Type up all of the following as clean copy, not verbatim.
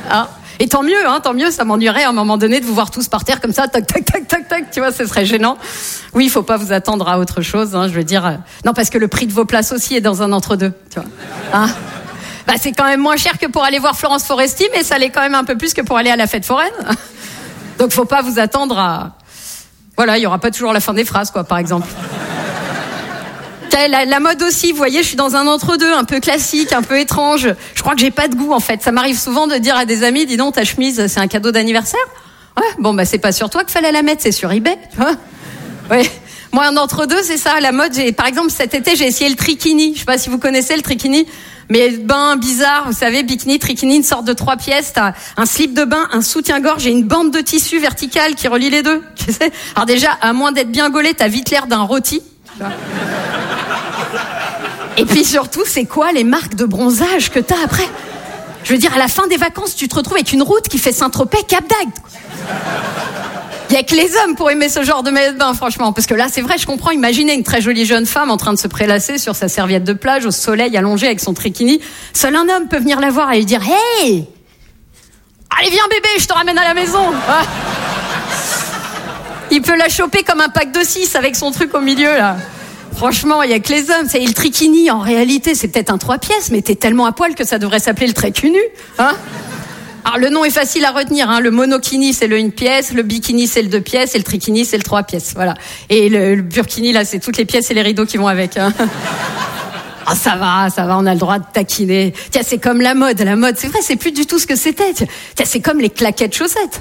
Ah. Et tant mieux, ça m'ennuierait à un moment donné de vous voir tous par terre comme ça, tac, tac, tac, tac, tac, tu vois, ce serait gênant. Oui, il faut pas vous attendre à autre chose, je veux dire. Non, parce que le prix de vos places aussi est dans un entre-deux, tu vois. Hein? Bah, c'est quand même moins cher que pour aller voir Florence Foresti, mais ça l'est quand même un peu plus que pour aller à la fête foraine. Donc, faut pas vous attendre à... Voilà, il y aura pas toujours la fin des phrases, quoi, par exemple. La mode aussi, vous voyez, je suis dans un entre-deux, un peu classique, un peu étrange. Je crois que j'ai pas de goût, en fait. Ça m'arrive souvent de dire à des amis, dis donc, ta chemise, c'est un cadeau d'anniversaire? Ouais, bon, bah, c'est pas sur toi qu'il fallait la mettre, c'est sur eBay, tu vois. Ouais. Moi, un entre-deux, c'est ça, la mode. Par exemple, cet été, j'ai essayé le trikini. Je sais pas si vous connaissez le trikini. Mais bain bizarre, vous savez, bikini, trikini, une sorte de 3 pièces. T'as un slip de bain, un soutien-gorge et une bande de tissu verticale qui relie les deux. Tu sais. Alors déjà, à moins d'être bien gaulé, t'as vite l'air d'un rôti. Et puis surtout, c'est quoi les marques de bronzage que t'as après? Je veux dire, à la fin des vacances, tu te retrouves avec une route qui fait Saint-Tropez, Cap d'Agde. Il y a que les hommes pour aimer ce genre de maillot de bain, franchement. Parce que là, c'est vrai, je comprends. Imaginez une très jolie jeune femme en train de se prélasser sur sa serviette de plage, au soleil, allongée avec son trikini. Seul un homme peut venir la voir et lui dire « Hey, allez, viens bébé, je te ramène à la maison. » Il peut la choper comme un pack de 6 avec son truc au milieu, là. Franchement, il y a que les hommes. C'est le trikini, en réalité, c'est peut-être un 3 pièces, mais t'es tellement à poil que ça devrait s'appeler le trait cul nu, hein. Alors, le nom est facile à retenir, hein. Le monokini, c'est le 1 pièce, le bikini, c'est le 2 pièces, et le trikini, c'est le 3 pièces, voilà. Et le burkini, là, c'est toutes les pièces et les rideaux qui vont avec, hein. Ah, ça va, on a le droit de taquiner. Tiens, c'est comme la mode, c'est vrai, c'est plus du tout ce que c'était. Tiens, c'est comme les claquettes chaussettes.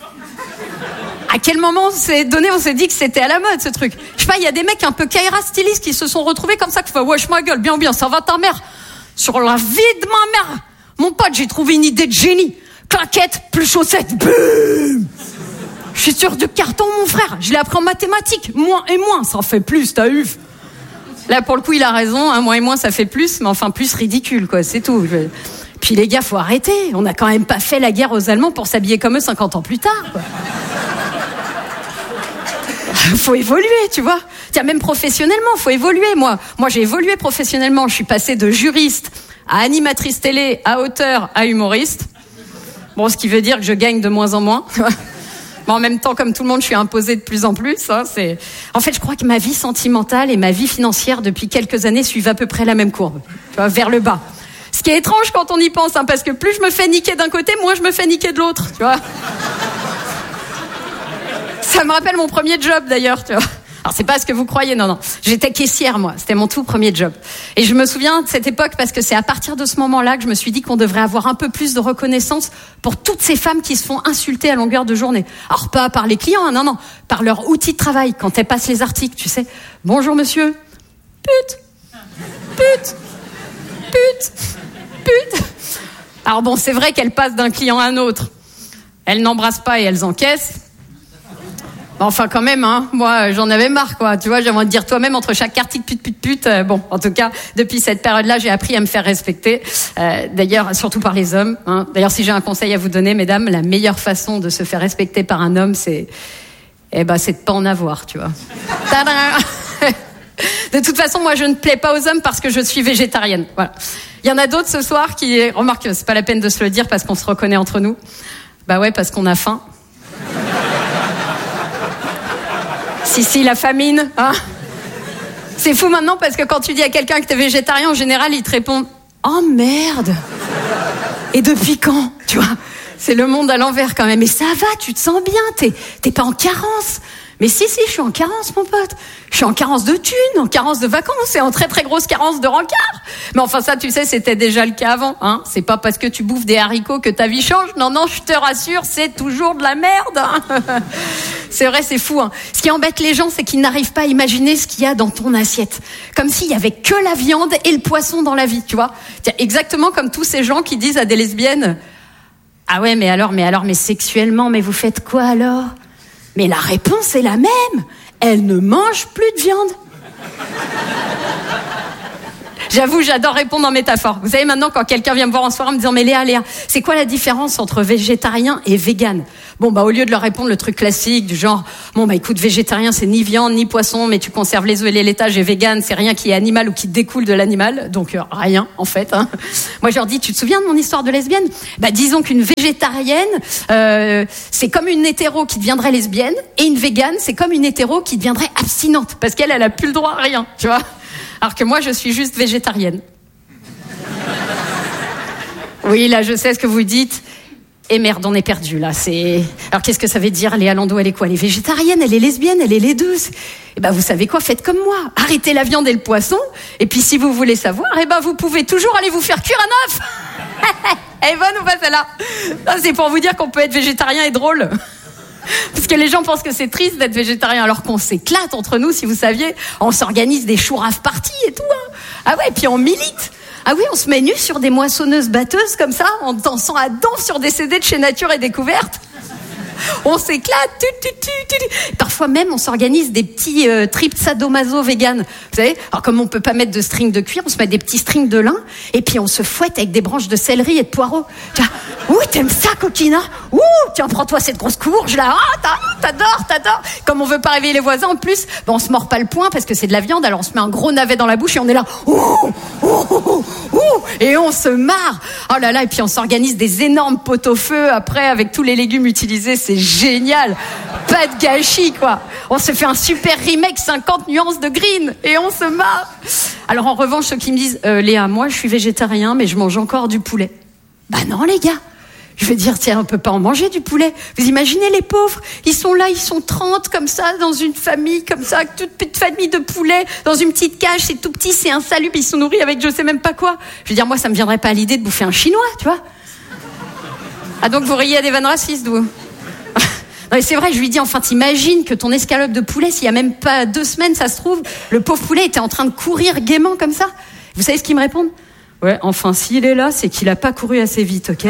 À quel moment on s'est dit que c'était à la mode, ce truc? Je sais pas, il y a des mecs un peu Kaira stylistes qui se sont retrouvés comme ça, qui font, wesh ma gueule, bien, ça va ta mère? Sur la vie de ma mère! Mon pote, j'ai trouvé une idée de génie. Claquettes plus chaussettes, boum! Je suis sur du carton, mon frère. Je l'ai appris en mathématiques. Moins et moins, ça en fait plus, t'as eu. Là, pour le coup, il a raison, hein, moins et moins, ça fait plus, mais enfin, plus ridicule, quoi, c'est tout. Puis les gars, faut arrêter. On n'a quand même pas fait la guerre aux Allemands pour s'habiller comme eux 50 ans plus tard, quoi. Faut évoluer, tu vois. Tiens, même professionnellement, faut évoluer. Moi, j'ai évolué professionnellement. Je suis passée de juriste à animatrice télé, à auteur, à humoriste. Bon, ce qui veut dire que je gagne de moins en moins. Mais en même temps, comme tout le monde, je suis imposée de plus en plus. Hein, En fait, je crois que ma vie sentimentale et ma vie financière, depuis quelques années, suivent à peu près la même courbe. Tu vois, vers le bas. Ce qui est étrange quand on y pense, hein, parce que plus je me fais niquer d'un côté, moins je me fais niquer de l'autre, tu vois. Ça me rappelle mon premier job, d'ailleurs, tu vois. Alors, c'est pas ce que vous croyez, non. J'étais caissière, moi. C'était mon tout premier job. Et je me souviens de cette époque parce que c'est à partir de ce moment-là que je me suis dit qu'on devrait avoir un peu plus de reconnaissance pour toutes ces femmes qui se font insulter à longueur de journée. Alors, pas par les clients, hein, non. Par leur outil de travail, quand elles passent les articles, tu sais. Bonjour, monsieur. Pute. Alors bon, c'est vrai qu'elles passent d'un client à un autre. Elles n'embrassent pas et elles encaissent. Enfin, quand même, hein, moi, j'en avais marre, quoi. Tu vois, j'ai envie de dire toi-même, entre chaque article pute. Bon, en tout cas, depuis cette période-là, j'ai appris à me faire respecter. D'ailleurs, surtout par les hommes. Hein. D'ailleurs, si j'ai un conseil à vous donner, mesdames, la meilleure façon de se faire respecter par un homme, c'est de pas en avoir, tu vois. Tadam. De toute façon, moi, je ne plais pas aux hommes parce que je suis végétarienne. Voilà. Il y en a d'autres ce soir qui, remarque, c'est pas la peine de se le dire parce qu'on se reconnaît entre nous. Bah ouais, parce qu'on a faim. Si, la famine, hein. C'est fou maintenant parce que quand tu dis à quelqu'un que t'es végétarien, en général, il te répond « Oh merde !» Et depuis quand, tu vois? C'est le monde à l'envers quand même. Mais ça va, tu te sens bien, t'es pas en carence. Mais si, je suis en carence, mon pote. Je suis en carence de thunes, en carence de vacances et en très très grosse carence de rencard. Mais enfin ça, tu sais, c'était déjà le cas avant, hein. C'est pas parce que tu bouffes des haricots que ta vie change. Non, je te rassure, c'est toujours de la merde, hein. C'est vrai, c'est fou, hein. Ce qui embête les gens, c'est qu'ils n'arrivent pas à imaginer ce qu'il y a dans ton assiette. Comme s'il y avait que la viande et le poisson dans la vie, tu vois. Tiens, exactement comme tous ces gens qui disent à des lesbiennes « Ah ouais, mais sexuellement, mais vous faites quoi alors ?» Mais la réponse est la même. Elle ne mange plus de viande. J'avoue, j'adore répondre en métaphore. Vous savez, maintenant, quand quelqu'un vient me voir en soirée en me disant « Mais Léa, c'est quoi la différence entre végétarien et vegan ?» Bon, au lieu de leur répondre le truc classique du genre « Bon, écoute, végétarien, c'est ni viande, ni poisson, mais tu conserves les œufs et les laitages, et vegan, c'est rien qui est animal ou qui découle de l'animal. » Donc, rien, en fait. Hein. Moi, je leur dis « Tu te souviens de mon histoire de lesbienne ?» Disons qu'une végétarienne, c'est comme une hétéro qui deviendrait lesbienne, et une végane, c'est comme une hétéro qui deviendrait abstinente, parce qu'elle a plus le droit à rien, tu vois. Alors que moi, je suis juste végétarienne. Oui, là, je sais ce que vous dites. Et merde, on est perdu, là. Alors, qu'est-ce que ça veut dire, Léa Landau, elle est quoi? Elle est végétarienne, elle est lesbienne, elle est les deux. Vous savez quoi? Faites comme moi. Arrêtez la viande et le poisson. Et puis, si vous voulez savoir, vous pouvez toujours aller vous faire cuire un œuf. Elle est bonne ou pas, celle-là? Non, c'est pour vous dire qu'on peut être végétarien et drôle. Parce que les gens pensent que c'est triste d'être végétarien, alors qu'on s'éclate entre nous, si vous saviez. On s'organise des chourave parties et tout. Hein. Ah ouais, et puis on milite. Ah oui, on se met nu sur des moissonneuses batteuses comme ça, en dansant à danse sur des CD de chez Nature et Découverte. On s'éclate. Parfois même, on s'organise des petits trips sadomaso vegan. Vous savez, alors comme on peut pas mettre de string de cuir, on se met des petits strings de lin et puis on se fouette avec des branches de céleri et de poireaux. Tiens, ouh, t'aimes ça, coquina? Ouh, tiens, prends-toi cette grosse courge là. Ah, t'adores. Comme on veut pas réveiller les voisins en plus, on se mord pas le poing parce que c'est de la viande, alors on se met un gros navet dans la bouche et on est là. Ouh, et on se marre. Oh là là, et puis on s'organise des énormes pot-au-feu après avec tous les légumes utilisés. C'est génial. Pas de gâchis, quoi. On se fait un super remake 50 nuances de green et on se marre. Alors en revanche, ceux qui me disent Léa, moi je suis végétarien mais je mange encore du poulet. Non les gars. Je veux dire, tiens, on peut pas en manger du poulet. Vous imaginez les pauvres? Ils sont là, ils sont 30 comme ça, dans une famille comme ça, toute petite famille de poulets, dans une petite cage, c'est tout petit, c'est insalubre, ils sont nourris avec je sais même pas quoi. Je veux dire, moi, ça me viendrait pas à l'idée de bouffer un chinois, tu vois. Ah, donc vous riez à des vannes racistes, vous? Non, mais c'est vrai, je lui dis, enfin, t'imagines que ton escalope de poulet, s'il y a même pas 2 semaines, ça se trouve, le pauvre poulet était en train de courir gaiement comme ça. Vous savez ce qu'ils me répondent? Ouais, enfin, s'il est là, c'est qu'il a pas couru assez vite, ok?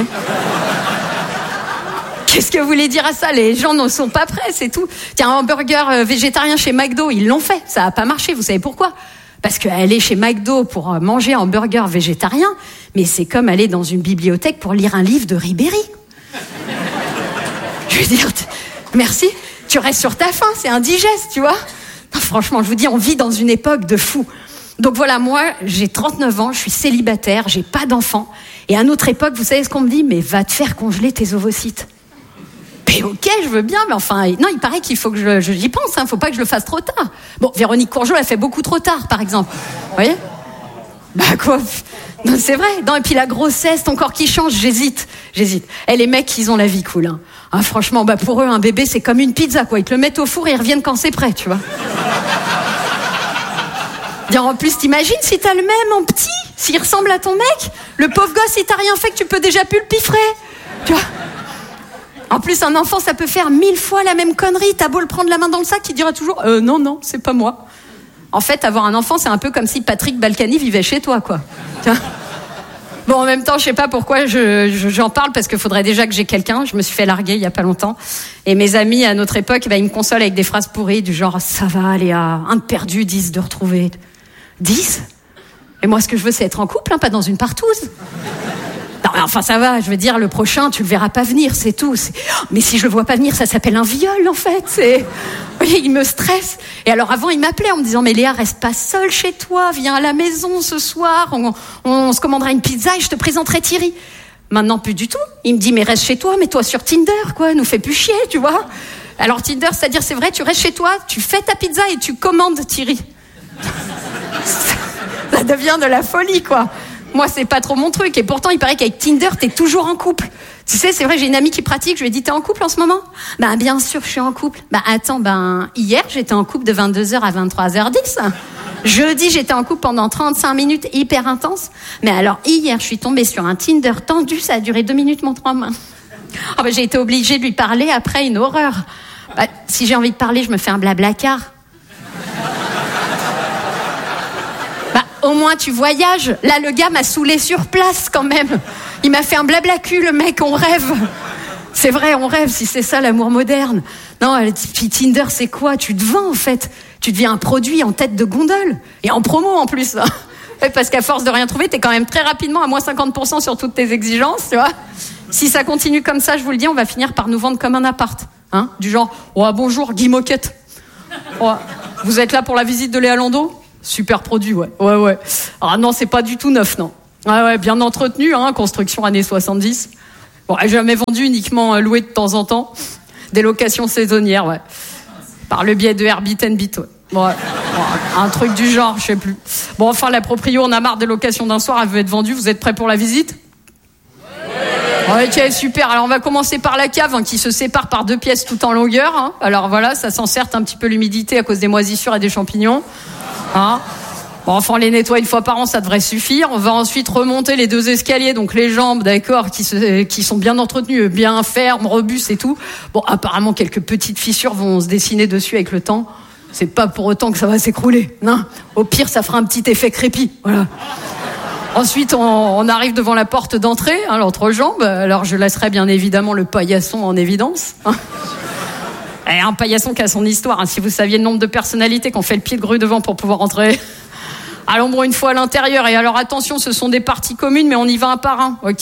Qu'est-ce que vous voulez dire à ça? Les gens n'en sont pas prêts, c'est tout. Tiens, un hamburger végétarien chez McDo, ils l'ont fait. Ça a pas marché, vous savez pourquoi? Parce qu'aller chez McDo pour manger un hamburger végétarien, mais c'est comme aller dans une bibliothèque pour lire un livre de Ribéry. Je veux dire, merci, tu restes sur ta faim, c'est indigeste, tu vois. Non, franchement, je vous dis, on vit dans une époque de fous. Donc voilà, moi, j'ai 39 ans, je suis célibataire, j'ai pas d'enfant. Et à notre époque, vous savez ce qu'on me dit? Mais va te faire congeler tes ovocytes. Mais ok, je veux bien, mais enfin, non, il paraît qu'il faut que j'y pense, faut pas que je le fasse trop tard. Bon, Véronique Courgeot, elle fait beaucoup trop tard, par exemple. Vous voyez? Quoi? Non, c'est vrai. Non, et puis la grossesse, ton corps qui change, j'hésite. Et les mecs, ils ont la vie cool, hein. Ah, franchement, pour eux, un bébé, c'est comme une pizza, quoi. Ils te le mettent au four et ils reviennent quand c'est prêt, tu vois. En plus, t'imagines si t'as le même en petit, s'il ressemble à ton mec, le pauvre gosse, si t'as rien fait, que tu peux déjà plus le piffrer. Tu vois? En plus, un enfant, ça peut faire 1000 fois la même connerie. T'as beau le prendre la main dans le sac, il dira toujours non, c'est pas moi. En fait, avoir un enfant, c'est un peu comme si Patrick Balkany vivait chez toi, quoi. Tiens. Bon, en même temps, je sais pas pourquoi j'en parle, parce qu'il faudrait déjà que j'ai quelqu'un. Je me suis fait larguer il y a pas longtemps. Et mes amis, à notre époque, ils me consolent avec des phrases pourries du genre « Ça va, Léa, 1 de perdu, 10 de retrouvé. » 10? Et moi, ce que je veux, c'est être en couple, pas dans une partouze. Non, mais enfin, ça va, je veux dire, le prochain, tu le verras pas venir, c'est tout. Mais si je le vois pas venir, ça s'appelle un viol, en fait. Oui, il me stresse. Et alors, avant, il m'appelait en me disant, mais Léa, reste pas seule chez toi, viens à la maison ce soir, on se commandera une pizza et je te présenterai Thierry. Maintenant, plus du tout. Il me dit, mais reste chez toi, mets-toi sur Tinder, quoi, nous fais plus chier, tu vois. Alors, Tinder, c'est-à-dire, c'est vrai, tu restes chez toi, tu fais ta pizza et tu commandes Thierry. Ça devient de la folie, quoi. Moi, c'est pas trop mon truc. Et pourtant, il paraît qu'avec Tinder, t'es toujours en couple. Tu sais, c'est vrai, j'ai une amie qui pratique. Je lui ai dit, t'es en couple en ce moment? Bien sûr, je suis en couple. Attends, hier, j'étais en couple de 22h à 23h10. Jeudi, j'étais en couple pendant 35 minutes, hyper intense. Mais alors, hier, je suis tombée sur un Tinder tendu. Ça a duré 2 minutes, mon 3 mains. J'ai été obligée de lui parler après, une horreur. Si j'ai envie de parler, je me fais un blablacar. Au moins, tu voyages. Là, le gars m'a saoulé sur place, quand même. Il m'a fait un blabla cul, le mec, on rêve. C'est vrai, on rêve, si c'est ça, l'amour moderne. Non, puis Tinder, c'est quoi? Tu te vends, en fait. Tu deviens un produit en tête de gondole. Et en promo, en plus. Ouais, parce qu'à force de rien trouver, t'es quand même très rapidement à moins 50% sur toutes tes exigences, tu vois. Si ça continue comme ça, je vous le dis, on va finir par nous vendre comme un appart. Hein, du genre, oh, bonjour, Guy Moquette. Oh, vous êtes là pour la visite de Léa Landau ? Super produit, ouais. Ouais. Ah non, c'est pas du tout neuf, non. Ouais, bien entretenu, hein, construction années 70. Bon, jamais vendu, uniquement loué de temps en temps. Des locations saisonnières, ouais. Par le biais de Airbnb, ouais. Bon, un truc du genre, je sais plus. Bon, enfin, la proprio, on a marre des locations d'un soir, elle veut être vendue. Vous êtes prêts pour la visite ? Ok, super. Alors, on va commencer par la cave, hein, qui se sépare par 2 pièces tout en longueur. Hein. Alors voilà, ça s'enserte un petit peu l'humidité à cause des moisissures et des champignons. Hein. Bon, enfin, les nettoyer 1 fois par an, ça devrait suffire. On va ensuite remonter les 2 escaliers, donc les jambes, d'accord, qui sont bien entretenues, bien fermes, robustes et tout. Bon, apparemment, quelques petites fissures vont se dessiner dessus avec le temps. C'est pas pour autant que ça va s'écrouler. Non. Au pire, ça fera un petit effet crépi. Voilà. Ensuite, on arrive devant la porte d'entrée, hein, l'entrejambe. Alors, je laisserai bien évidemment le paillasson en évidence. Hein. Et un paillasson qui a son histoire. Hein, si vous saviez le nombre de personnalités qui ont fait le pied de grue devant pour pouvoir entrer. Alors, bon, une fois à l'intérieur. Et alors, attention, ce sont des parties communes, mais on y va un par un, ok ?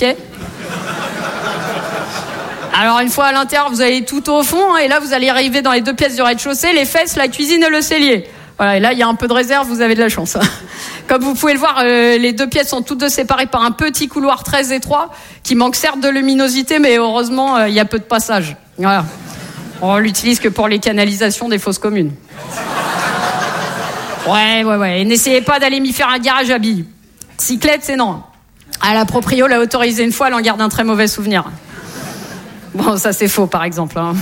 Alors, une fois à l'intérieur, vous allez tout au fond. Hein, et là, vous allez arriver dans les 2 pièces du rez-de-chaussée, les fesses, la cuisine et le cellier. Voilà, et là, il y a un peu de réserve, vous avez de la chance. Comme vous pouvez le voir, les 2 pièces sont toutes 2 séparées par un petit couloir très étroit qui manque certes de luminosité, mais heureusement, il y a peu de passage. Voilà. On l'utilise que pour les canalisations des fosses communes. Ouais. Et n'essayez pas d'aller m'y faire un garage à billes. Cyclette, c'est non. À la proprio, l'a autorisé une fois, elle en garde un très mauvais souvenir. Bon, ça c'est faux, par exemple. Hein.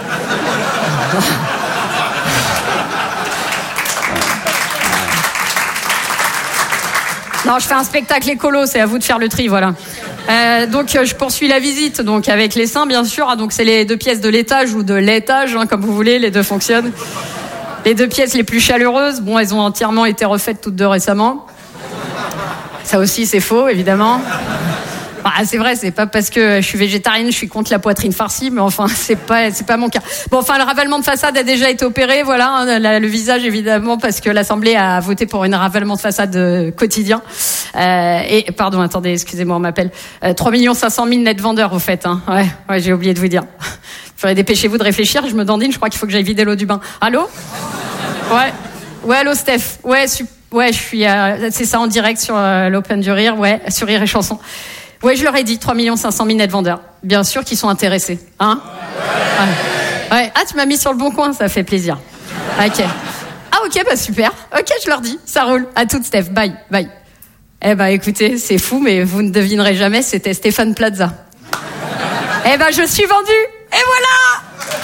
Non, je fais un spectacle écolo, c'est à vous de faire le tri, voilà. Donc, je poursuis la visite, donc avec les seins, bien sûr. Donc, c'est les 2 pièces de l'étage ou de l'étage, hein, comme vous voulez, les 2 fonctionnent. Les 2 pièces les plus chaleureuses, bon, elles ont entièrement été refaites toutes 2 récemment. Ça aussi, c'est faux, évidemment. Ah, c'est vrai, c'est pas parce que je suis végétarienne, je suis contre la poitrine farcie, mais enfin, c'est pas mon cas. Bon, enfin, le ravalement de façade a déjà été opéré, voilà, hein, le visage, évidemment, parce que l'Assemblée a voté pour un ravalement de façade quotidien. Et, pardon, attendez, excusez-moi, on m'appelle. 3 500 000 net vendeurs, au fait, hein. Ouais, j'ai oublié de vous dire. Faudrait dépêchez-vous de réfléchir, je me dandine, je crois qu'il faut que j'aille vider l'eau du bain. Allô? Ouais, allô, Steph. Ouais, je suis, c'est ça, en direct sur l'Open du Rire, ouais, sur Rire et Chanson. Ouais, je leur ai dit 3 500 000 net vendeurs. Bien sûr qu'ils sont intéressés. Hein ? Ouais. Ah, tu m'as mis sur le bon coin, ça fait plaisir. Ok. Ah, ok, bah super. Ok, je leur dis. Ça roule. À toutes, Steph. Bye. Eh ben, écoutez, c'est fou, mais vous ne devinerez jamais, c'était Stéphane Plaza. Eh ben, je suis vendue. Et voilà!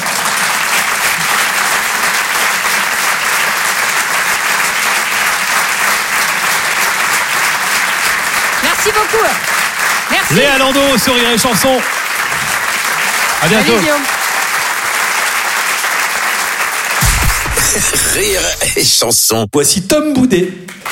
Merci beaucoup. Merci. Léa Landau sur Rire et Chanson. À bientôt. Salut, Guillaume. Rire et Chanson. Voici Tom Boudet.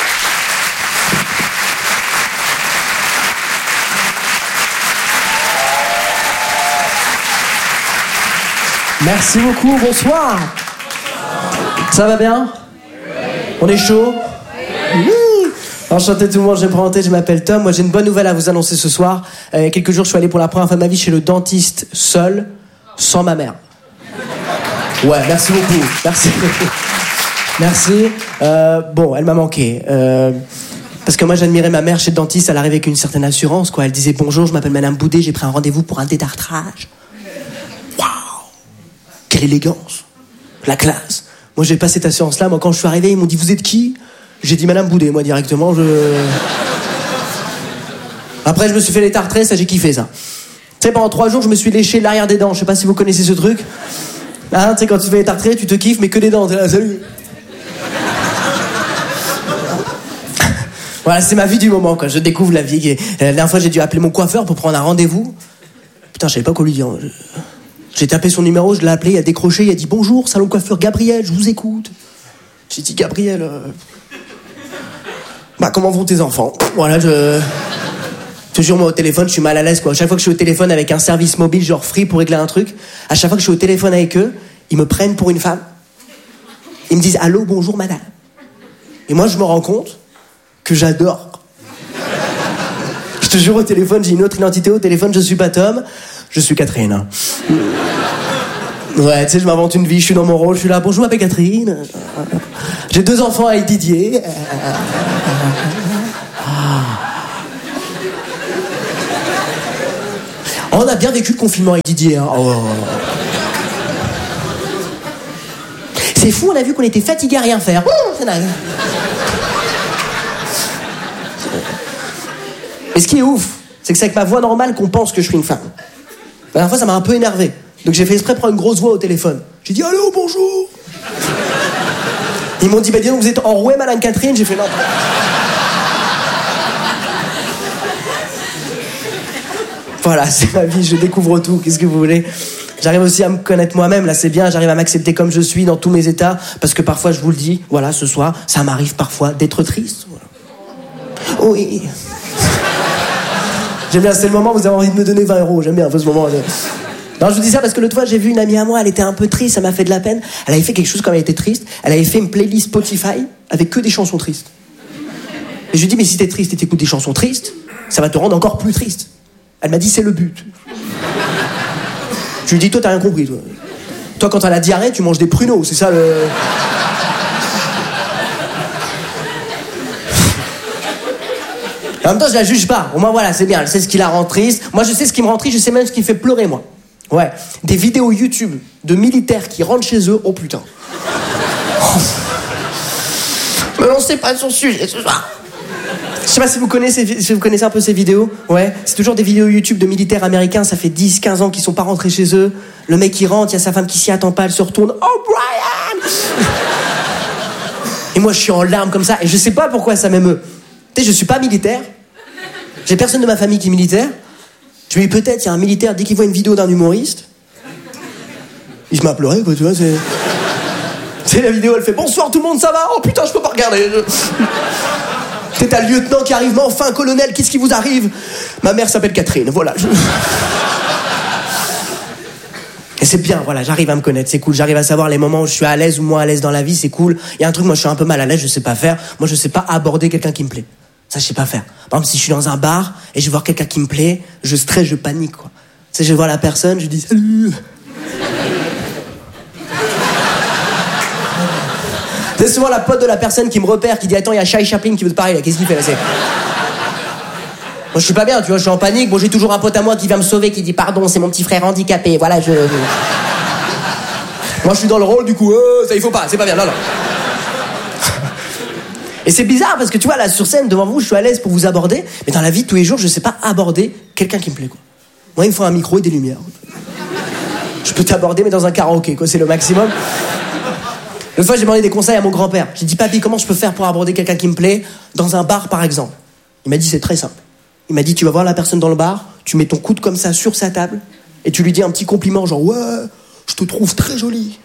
Merci beaucoup, bonsoir. Ça va bien ? On est chaud ? Oui. Enchanté tout le monde, je vais me présenter, je m'appelle Tom. Moi j'ai une bonne nouvelle à vous annoncer ce soir. Il y a quelques jours je suis allé pour la première fois de ma vie chez le dentiste seul, sans ma mère. Ouais, merci beaucoup. Merci. Bon, elle m'a manqué. Parce que moi j'admirais ma mère chez le dentiste, elle arrivait avec une certaine assurance, quoi. Elle disait bonjour, je m'appelle Madame Boudet, j'ai pris un rendez-vous pour un détartrage. Waouh, quelle élégance, la classe. Moi j'ai pas cette assurance-là. Moi quand je suis arrivé, ils m'ont dit vous êtes qui ? J'ai dit Madame Boudet, moi directement. Après je me suis fait les tartrés, ça j'ai kiffé ça. Tu sais, pendant 3 jours je me suis léché l'arrière des dents. Je sais pas si vous connaissez ce truc. Hein, tu sais, quand tu fais les tartrés, tu te kiffes mais que des dents. T'es là, salut. Voilà, c'est ma vie du moment, quoi. Je découvre la vie. La dernière fois, j'ai dû appeler mon coiffeur pour prendre un rendez-vous. Putain, je savais pas quoi lui dire. J'ai tapé son numéro, je l'ai appelé, il a décroché, il a dit bonjour, salon coiffeur Gabriel, je vous écoute. J'ai dit Gabriel, bah comment vont tes enfants ? Voilà, toujours moi au téléphone, je suis mal à l'aise, quoi. Chaque fois que je suis au téléphone avec un service mobile, genre Free pour régler un truc, à chaque fois que je suis au téléphone avec eux, ils me prennent pour une femme. Ils me disent allô, bonjour madame. Et moi je me rends compte que j'adore. Je te jure, au téléphone, j'ai une autre identité. Au téléphone, je suis pas Tom, je suis Catherine. Ouais, tu sais, je m'invente une vie, je suis dans mon rôle, je suis là, bonjour, je m'appelle Catherine. J'ai 2 enfants avec Didier. On a bien vécu le confinement avec Didier. Hein. Oh. C'est fou, on a vu qu'on était fatigués à rien faire. C'est dingue. Et ce qui est ouf, c'est que c'est avec ma voix normale qu'on pense que je suis une femme. La dernière fois, ça m'a un peu énervé. Donc j'ai fait exprès prendre une grosse voix au téléphone. J'ai dit « Allô, bonjour !» Ils m'ont dit « Bah dis donc, vous êtes enrouée, Madame Catherine ?» J'ai fait « Non. » Voilà, c'est ma vie, je découvre tout, qu'est-ce que vous voulez ? J'arrive aussi à me connaître moi-même, là c'est bien, j'arrive à m'accepter comme je suis dans tous mes états, parce que parfois, je vous le dis, voilà, ce soir, ça m'arrive parfois d'être triste. Voilà. Oui. J'aime bien, c'est le moment où vous avez envie de me donner 20 €, j'aime bien un peu ce moment. Non, je vous dis ça parce que l'autre fois, j'ai vu une amie à moi, elle était un peu triste, ça m'a fait de la peine. Elle avait fait quelque chose quand elle était triste, elle avait fait une playlist Spotify avec que des chansons tristes. Et je lui dis, mais si t'es triste et t'écoutes des chansons tristes, ça va te rendre encore plus triste. Elle m'a dit, c'est le but. Je lui dis, toi, t'as rien compris, toi. Toi, quand t'as la diarrhée, tu manges des pruneaux, c'est ça le... En même temps, je la juge pas. Au moins, voilà, c'est bien. Elle sait ce qui la rend triste. Moi, je sais ce qui me rend triste. Je sais même ce qui me fait pleurer, moi. Ouais. Des vidéos YouTube de militaires qui rentrent chez eux. Oh, putain. Mais on sait pas son sujet ce soir. Je sais pas si vous connaissez un peu ces vidéos. Ouais. C'est toujours des vidéos YouTube de militaires américains. Ça fait 10, 15 ans qu'ils sont pas rentrés chez eux. Le mec, il rentre. Il y a sa femme qui s'y attend pas. Elle se retourne. Oh, Brian! Et moi, je suis en larmes comme ça. Et je sais pas pourquoi ça m'émeut. Tu sais, je suis pas militaire. J'ai personne de ma famille qui est militaire. Je me dis peut-être, il y a un militaire, dès qu'il voit une vidéo d'un humoriste, il se met à pleurer, quoi, tu vois, c'est... C'est la vidéo, elle fait « Bonsoir tout le monde, ça va ? Oh putain, je peux pas regarder. » C'est un lieutenant qui arrive, « Mais enfin, colonel, qu'est-ce qui vous arrive ?» Ma mère s'appelle Catherine, voilà. Et c'est bien, voilà, j'arrive à me connaître, c'est cool. J'arrive à savoir les moments où je suis à l'aise ou moins à l'aise dans la vie, c'est cool. Il y a un truc, moi je suis un peu mal à l'aise, je sais pas faire. Moi je sais pas aborder quelqu'un qui me plaît. Ça, je sais pas faire. Par exemple, si je suis dans un bar et je vais voir quelqu'un qui me plaît, je stresse, je panique, quoi. Tu sais, je vois la personne, je dis « Salut !» C'est souvent la pote de la personne qui me repère, qui dit « Attends, il y a Charlie Chaplin qui veut te parler, là. Qu'est-ce qu'il fait, là ?» Moi, je suis pas bien, tu vois, je suis en panique. Bon, j'ai toujours un pote à moi qui vient me sauver, qui dit « Pardon, c'est mon petit frère handicapé. » Voilà, Moi, je suis dans le rôle, du coup, ça, il faut pas, c'est pas bien, non. Et c'est bizarre parce que tu vois, là, sur scène, devant vous, je suis à l'aise pour vous aborder, mais dans la vie de tous les jours, je sais pas aborder quelqu'un qui me plaît, quoi. Moi, il me faut un micro et des lumières. Je peux t'aborder, mais dans un karaoké, quoi, c'est le maximum. L'autre fois, j'ai demandé des conseils à mon grand-père. J'ai dit, papy, comment je peux faire pour aborder quelqu'un qui me plaît dans un bar, par exemple ? Il m'a dit, c'est très simple. Il m'a dit, tu vas voir la personne dans le bar, tu mets ton coude comme ça sur sa table, et tu lui dis un petit compliment, genre, ouais, je te trouve très jolie.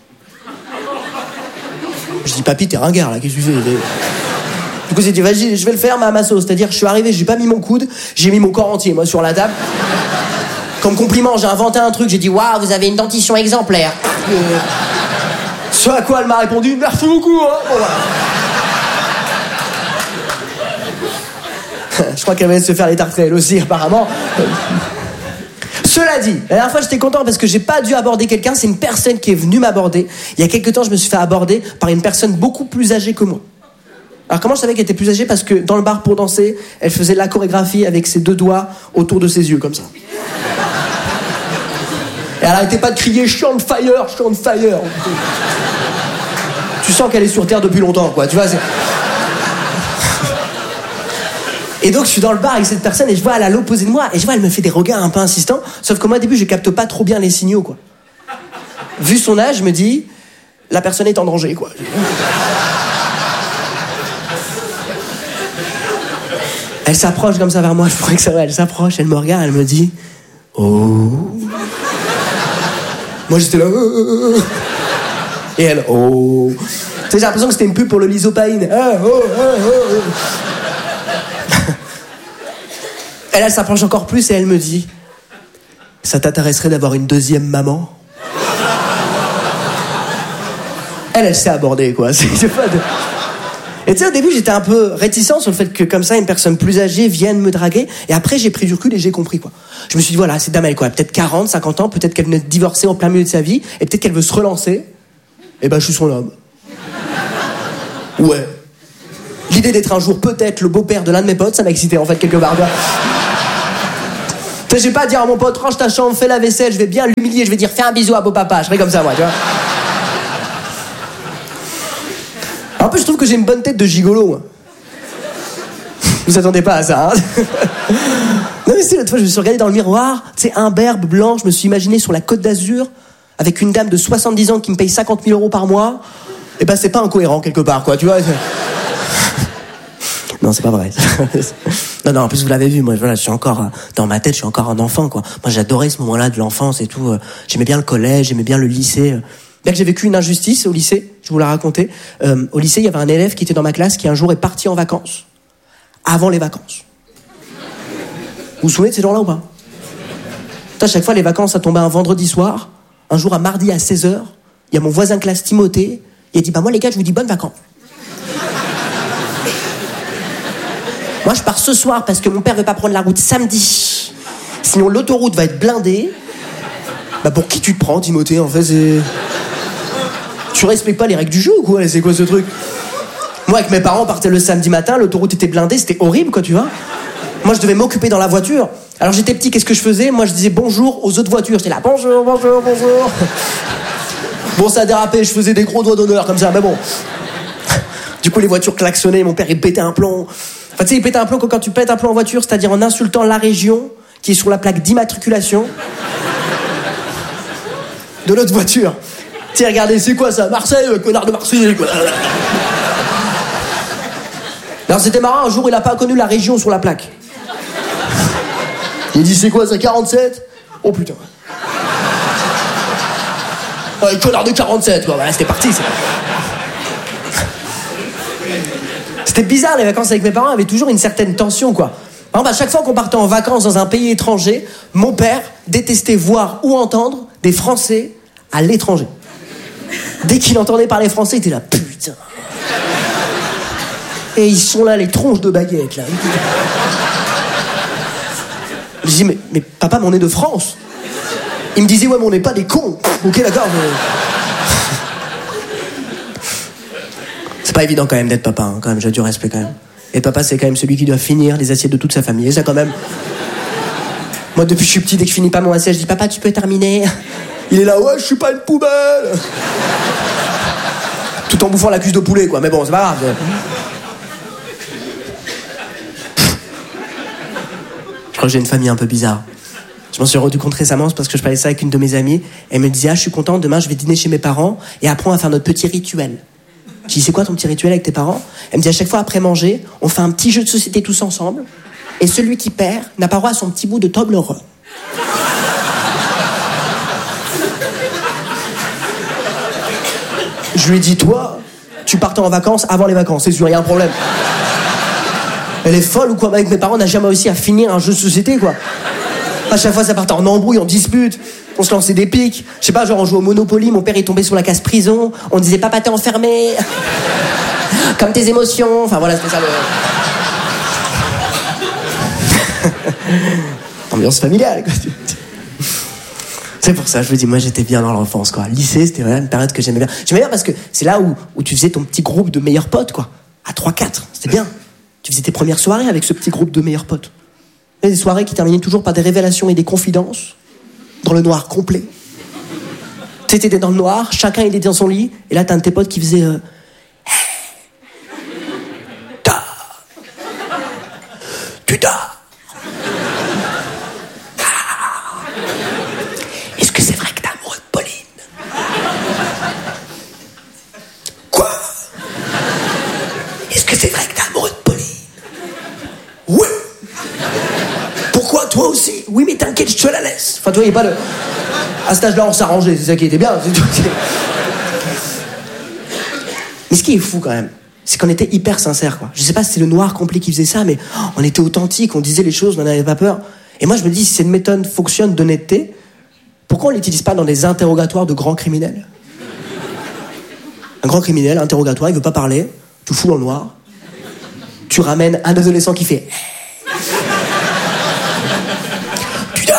Je dis, papy, t'es ringard, là, qu'est-ce que tu fais ? Du coup, j'ai dit, vas-y, je vais le faire, mais à ma sauce. C'est-à-dire, je suis arrivé, j'ai pas mis mon coude, j'ai mis mon corps entier, moi, sur la table. Comme compliment, j'ai inventé un truc, j'ai dit, waouh, vous avez une dentition exemplaire. Ce à quoi elle m'a répondu, merci beaucoup, hein. Bon, voilà. Je crois qu'elle va se faire les tartrées, elle aussi, apparemment. Cela dit, la dernière fois, j'étais content parce que j'ai pas dû aborder quelqu'un, c'est une personne qui est venue m'aborder. Il y a quelques temps, je me suis fait aborder par une personne beaucoup plus âgée que moi. Alors comment je savais qu'elle était plus âgée ? Parce que dans le bar pour danser, elle faisait la chorégraphie avec ses 2 doigts autour de ses yeux, comme ça. Et elle arrêtait pas de crier « Je suis on fire, je suis on fire !» Tu sens qu'elle est sur Terre depuis longtemps, quoi, tu vois, c'est... Et donc je suis dans le bar avec cette personne et je vois elle à l'opposé de moi et je vois elle me fait des regards un peu insistants, sauf que moi au début je capte pas trop bien les signaux, quoi. Vu son âge, je me dis la personne est en danger, quoi. Elle s'approche comme ça vers moi, je crois que ça va, elle s'approche, elle me regarde, elle me dit « Oh !» Moi j'étais là « Et elle « Oh !» Tu sais, j'ai l'impression que c'était une pub pour le Lysopaïne. Ah, oh, oh, oh. Elle s'approche encore plus et elle me dit « Ça t'intéresserait d'avoir une deuxième maman ?» Elle s'est abordée, quoi. C'est pas de... Et tu sais, au début, j'étais un peu réticent sur le fait que, comme ça, une personne plus âgée vienne me draguer. Et après, j'ai pris du recul et j'ai compris, quoi. Je me suis dit, voilà, cette dame, elle est quoi? Peut-être 40, 50 ans, peut-être qu'elle venait de divorcer en plein milieu de sa vie, et peut-être qu'elle veut se relancer. Et ben, je suis son homme. Ouais. L'idée d'être un jour peut-être le beau-père de l'un de mes potes, ça m'a excité, en fait, quelque part. Tu sais, j'ai pas à dire à mon pote, range ta chambre, fais la vaisselle, je vais bien l'humilier, je vais dire, fais un bisou à beau papa. Je serai comme ça, moi, tu vois. En plus, je trouve que j'ai une bonne tête de gigolo, moi. Vous attendez pas à ça, hein? Non, mais c'est l'autre fois, je me suis regardé dans le miroir, tu sais, imberbe, blanc, je me suis imaginé sur la Côte d'Azur, avec une dame de 70 ans qui me paye 50 000 € par mois. Et ben, c'est pas incohérent, quelque part, quoi, tu vois. Non, c'est pas vrai. Non, en plus, vous l'avez vu, moi, voilà, je suis encore, dans ma tête, je suis encore un enfant, quoi. Moi, j'adorais ce moment-là de l'enfance et tout. J'aimais bien le collège, j'aimais bien le lycée. Bien que j'ai vécu une injustice au lycée, je vous la racontais. Au lycée, il y avait un élève qui était dans ma classe qui un jour est parti en vacances. Avant les vacances. Vous vous souvenez de ces gens-là ou pas? À chaque fois, les vacances, ça tombait un vendredi soir. Un jour, un mardi à 16h, il y a mon voisin de classe, Timothée. Il a dit, bah moi, les gars, je vous dis bonnes vacances. Moi, je pars ce soir parce que mon père veut pas prendre la route samedi. Sinon, l'autoroute va être blindée. Bah, pour qui tu te prends, Timothée? En fait, c'est... Tu respectes pas les règles du jeu ou quoi? C'est quoi ce truc? Moi, avec mes parents, on partait le samedi matin, l'autoroute était blindée, c'était horrible, quoi, tu vois. Moi, je devais m'occuper dans la voiture. Alors, j'étais petit, qu'est-ce que je faisais? Moi, je disais bonjour aux autres voitures. J'étais là, bonjour, bonjour, bonjour. Bon, ça a dérapé, je faisais des gros doigts d'honneur comme ça, mais bon. Du coup, les voitures klaxonnaient, mon père, il pétait un plomb. Enfin, tu sais, il pétait un plomb quand tu pètes un plomb en voiture, c'est-à-dire en insultant la région qui est sur la plaque d'immatriculation de l'autre voiture. Tiens, regardez, c'est quoi ça? Marseille, connard de Marseille, quoi. Alors, c'était marrant, un jour, il a pas connu la région sur la plaque. Il dit, c'est quoi ça, 47? Oh putain. Ouais, connard de 47, quoi. Voilà, c'était parti, ça. C'était bizarre, les vacances avec mes parents avaient toujours une certaine tension, quoi. Par exemple, à chaque fois qu'on partait en vacances dans un pays étranger, mon père détestait voir ou entendre des Français à l'étranger. Dès qu'il entendait parler français, il était là, putain. Et ils sont là, les tronches de baguettes, là. Je dis, mais papa, mais on est de France. Il me disait, ouais, mais on n'est pas des cons. Ok, d'accord, mais... C'est pas évident quand même d'être papa, hein, quand même, j'ai du respect quand même. Et papa, c'est quand même celui qui doit finir les assiettes de toute sa famille. Et ça, quand même... Moi, depuis que je suis petit, dès que je finis pas mon assiette, je dis, papa, tu peux terminer? Il est là, ouais, je suis pas une poubelle. Tout en bouffant la cuisse de poulet, quoi. Mais bon, c'est pas grave. Je crois que j'ai une famille un peu bizarre. Je m'en suis rendu compte récemment, c'est parce que je parlais ça avec une de mes amies. Elle me disait, ah, je suis contente, demain, je vais dîner chez mes parents et après, on va faire notre petit rituel. Je dis, c'est quoi ton petit rituel avec tes parents? Elle me dit, à chaque fois, après manger, on fait un petit jeu de société tous ensemble et celui qui perd n'a pas droit à son petit bout de Toblerone. Je lui ai dit, toi, tu partais en vacances avant les vacances, c'est sûr, il y a un problème. Elle est folle ou quoi? Avec mes parents, on n'a jamais réussi à finir un jeu de société, quoi. À chaque fois, ça partait en embrouille, en dispute. On se lançait des pics. Je sais pas, genre on jouait au Monopoly, mon père est tombé sur la case prison. On disait, papa, t'es enfermé. Comme tes émotions. Enfin voilà, c'était ça le... Ambiance familiale, quoi. C'est pour ça, je vous dis, moi j'étais bien dans l'enfance, quoi. Lycée, c'était vraiment une période que j'aimais bien. J'aimais bien parce que c'est là où tu faisais ton petit groupe de meilleurs potes, quoi. À 3-4, c'était bien. Tu faisais tes premières soirées avec ce petit groupe de meilleurs potes. Et des soirées qui terminaient toujours par des révélations et des confidences. Dans le noir complet. Tu sais, t'étais dans le noir, chacun il était dans son lit, et là t'as un de tes potes qui faisait... Tu dors. Est-ce que c'est vrai que t'es amoureux de Pauline? Quoi? Est-ce que c'est vrai que t'es amoureux de Pauline? Oui. Pourquoi, toi aussi? Oui, mais t'inquiète, je te la laisse. Enfin, tu vois, il n'y a pas de... À cet âge-là, on s'arrangeait, c'est ça qui était bien. C'est tout. Mais ce qui est fou, quand même, c'est qu'on était hyper sincères, quoi. Je sais pas si c'est le noir complet qui faisait ça, mais on était authentiques, on disait les choses, on n'avait pas peur. Et moi, je me dis, si cette méthode fonctionne d'honnêteté, pourquoi on l'utilise pas dans des interrogatoires de grands criminels? Un grand criminel, interrogatoire, il veut pas parler. tu fous dans le noir, tu ramènes un adolescent qui fait putain.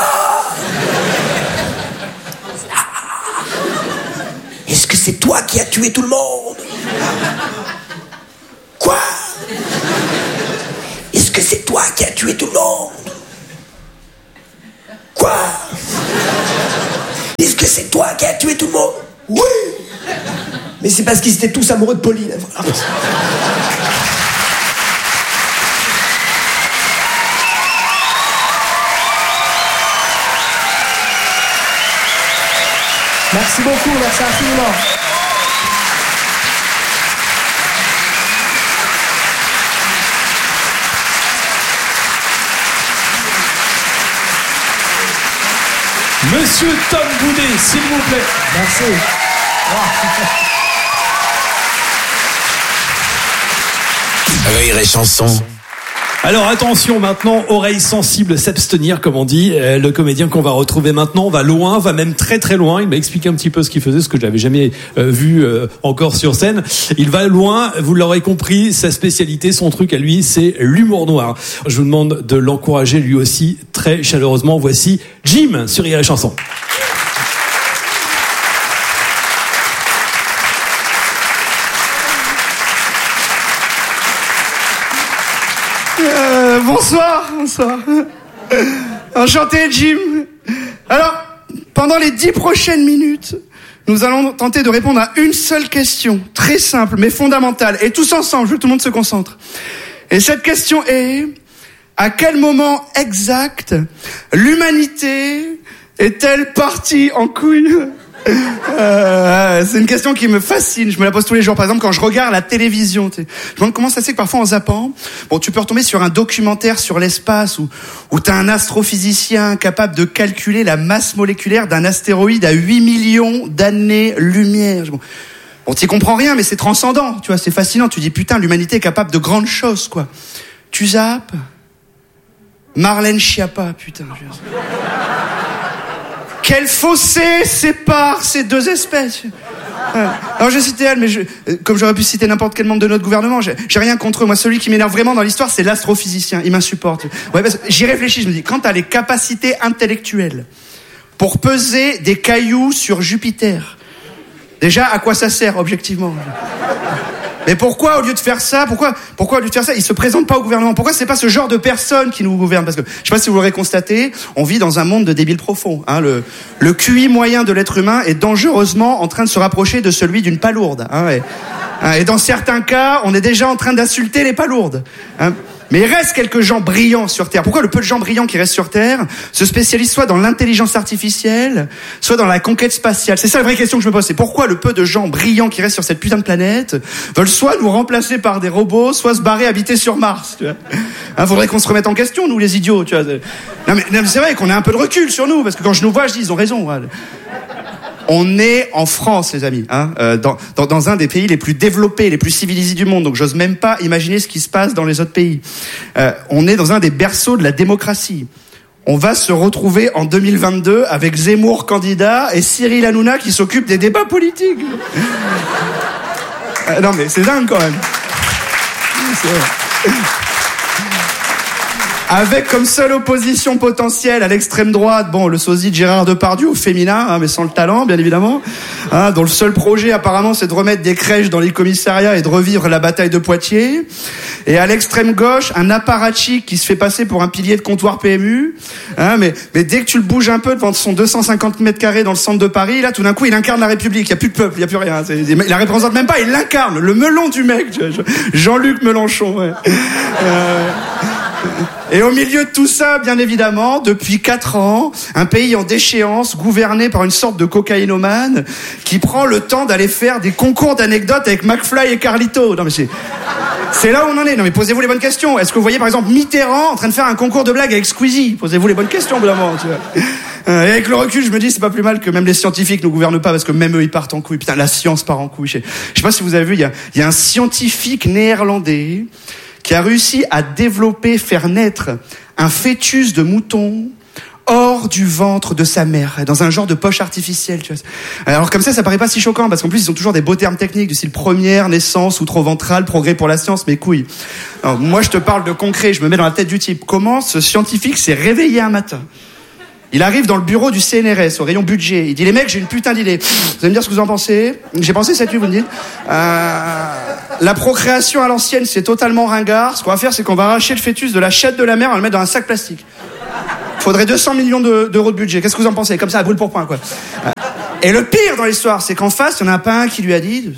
Est-ce que c'est toi qui as tué tout le monde? Quoi? Est-ce que c'est toi qui as tué tout le monde? Quoi? Est-ce que c'est toi qui as tué tout le monde? Oui. Mais c'est parce qu'ils étaient tous amoureux de Pauline. Merci beaucoup, merci infiniment. Monsieur Tom Boudet, s'il vous plaît. Merci. Rire et chanson. Alors attention maintenant, oreilles sensibles, s'abstenir comme on dit. Le comédien qu'on va retrouver maintenant va loin, va même très très loin. Il m'a expliqué un petit peu ce qu'il faisait, ce que je n'avais jamais vu encore sur scène. Il va loin, vous l'aurez compris, sa spécialité, son truc à lui, c'est l'humour noir. Je vous demande de l'encourager lui aussi très chaleureusement. Voici Jim sur Rire et chanson. Bonsoir. Enchanté, Jim. Alors, pendant les 10 prochaines minutes, nous allons tenter de répondre à une seule question, très simple, mais fondamentale. Et tous ensemble, je veux que tout le monde se concentre. Et cette question est, à quel moment exact l'humanité est-elle partie en couille? C'est une question qui me fascine. Je me la pose tous les jours. Par exemple, quand je regarde la télévision, je me demande comment ça se fait que parfois en zappant, tu peux retomber sur un documentaire sur l'espace où t'as un astrophysicien capable de calculer la masse moléculaire d'un astéroïde à 8 millions d'années-lumière. Bon, t'y comprends rien, mais c'est transcendant. Tu vois, c'est fascinant. Tu dis, putain, l'humanité est capable de grandes choses, quoi. Tu zappes. Marlène Schiappa, putain. Quel fossé sépare ces deux espèces? Alors j'ai cité elle, mais comme j'aurais pu citer n'importe quel membre de notre gouvernement, j'ai rien contre eux. Moi, celui qui m'énerve vraiment dans l'histoire, c'est l'astrophysicien. Il m'insupporte. Ouais, parce que j'y réfléchis, je me dis, quand t'as les capacités intellectuelles pour peser des cailloux sur Jupiter, déjà, à quoi ça sert, objectivement? Mais pourquoi, au lieu de faire ça, pourquoi au lieu de faire ça, ils se présentent pas au gouvernement? Pourquoi c'est pas ce genre de personnes qui nous gouvernent? Parce que, je sais pas si vous l'aurez constaté, on vit dans un monde de débiles profonds, hein. Le QI moyen de l'être humain est dangereusement en train de se rapprocher de celui d'une palourde, hein. Et dans certains cas, on est déjà en train d'insulter les palourdes, hein. Mais il reste quelques gens brillants sur Terre. Pourquoi le peu de gens brillants qui restent sur Terre se spécialisent soit dans l'intelligence artificielle, soit dans la conquête spatiale? C'est ça la vraie question que je me pose. C'est pourquoi le peu de gens brillants qui restent sur cette putain de planète veulent soit nous remplacer par des robots, soit se barrer habiter sur Mars, tu vois. Hein, faudrait qu'on se remette en question, nous les idiots, tu vois. Non mais c'est vrai qu'on a un peu de recul sur nous, parce que quand je nous vois, je dis, ils ont raison. Ouais. On est en France, les amis, hein, dans un des pays les plus développés, les plus civilisés du monde. Donc, j'ose même pas imaginer ce qui se passe dans les autres pays. On est dans un des berceaux de la démocratie. On va se retrouver en 2022 avec Zemmour candidat et Cyril Hanouna qui s'occupe des débats politiques. Non, mais c'est dingue quand même. Avec comme seule opposition potentielle à l'extrême droite, le sosie de Gérard Depardieu au féminin, hein, mais sans le talent, bien évidemment, hein, dont le seul projet apparemment c'est de remettre des crèches dans les commissariats et de revivre la bataille de Poitiers. Et à l'extrême gauche, un apparatchik qui se fait passer pour un pilier de comptoir PMU, hein, mais dès que tu le bouges un peu devant son 250 mètres carrés dans le centre de Paris, là tout d'un coup il incarne la République, il y a plus de peuple, il y a plus rien, il la représente même pas, il l'incarne, le melon du mec, Jean-Luc Mélenchon, ouais. Et au milieu de tout ça, bien évidemment, depuis 4 ans, un pays en déchéance, gouverné par une sorte de cocaïnomane, qui prend le temps d'aller faire des concours d'anecdotes avec McFly et Carlito. Non mais c'est là où on en est. Non mais posez-vous les bonnes questions. Est-ce que vous voyez par exemple Mitterrand en train de faire un concours de blagues avec Squeezie? Posez-vous les bonnes questions, évidemment, tu vois. Et avec le recul, je me dis, c'est pas plus mal que même les scientifiques ne gouvernent pas, parce que même eux, ils partent en couille. Putain, la science part en couille. Je sais pas si vous avez vu, il y a un scientifique néerlandais qui a réussi à faire naître un fœtus de mouton hors du ventre de sa mère, dans un genre de poche artificielle, tu vois. Alors comme ça paraît pas si choquant, parce qu'en plus ils ont toujours des beaux termes techniques, du style première, naissance, outro-ventrale, progrès pour la science, mes couilles. Alors, moi je te parle de concret, je me mets dans la tête du type. Comment ce scientifique s'est réveillé un matin? Il arrive dans le bureau du CNRS, au rayon budget. Il dit, les mecs, j'ai une putain d'idée. Vous allez me dire ce que vous en pensez? J'ai pensé cette nuit, vous me dites. La procréation à l'ancienne, c'est totalement ringard. Ce qu'on va faire, c'est qu'on va arracher le fœtus de la chatte de la mère et on va le mettre dans un sac plastique. Faudrait 200 millions d'euros de budget. Qu'est-ce que vous en pensez? Comme ça, à brûle pour point, quoi. Et le pire dans l'histoire, c'est qu'en face, il n'y en a pas un qui lui a dit...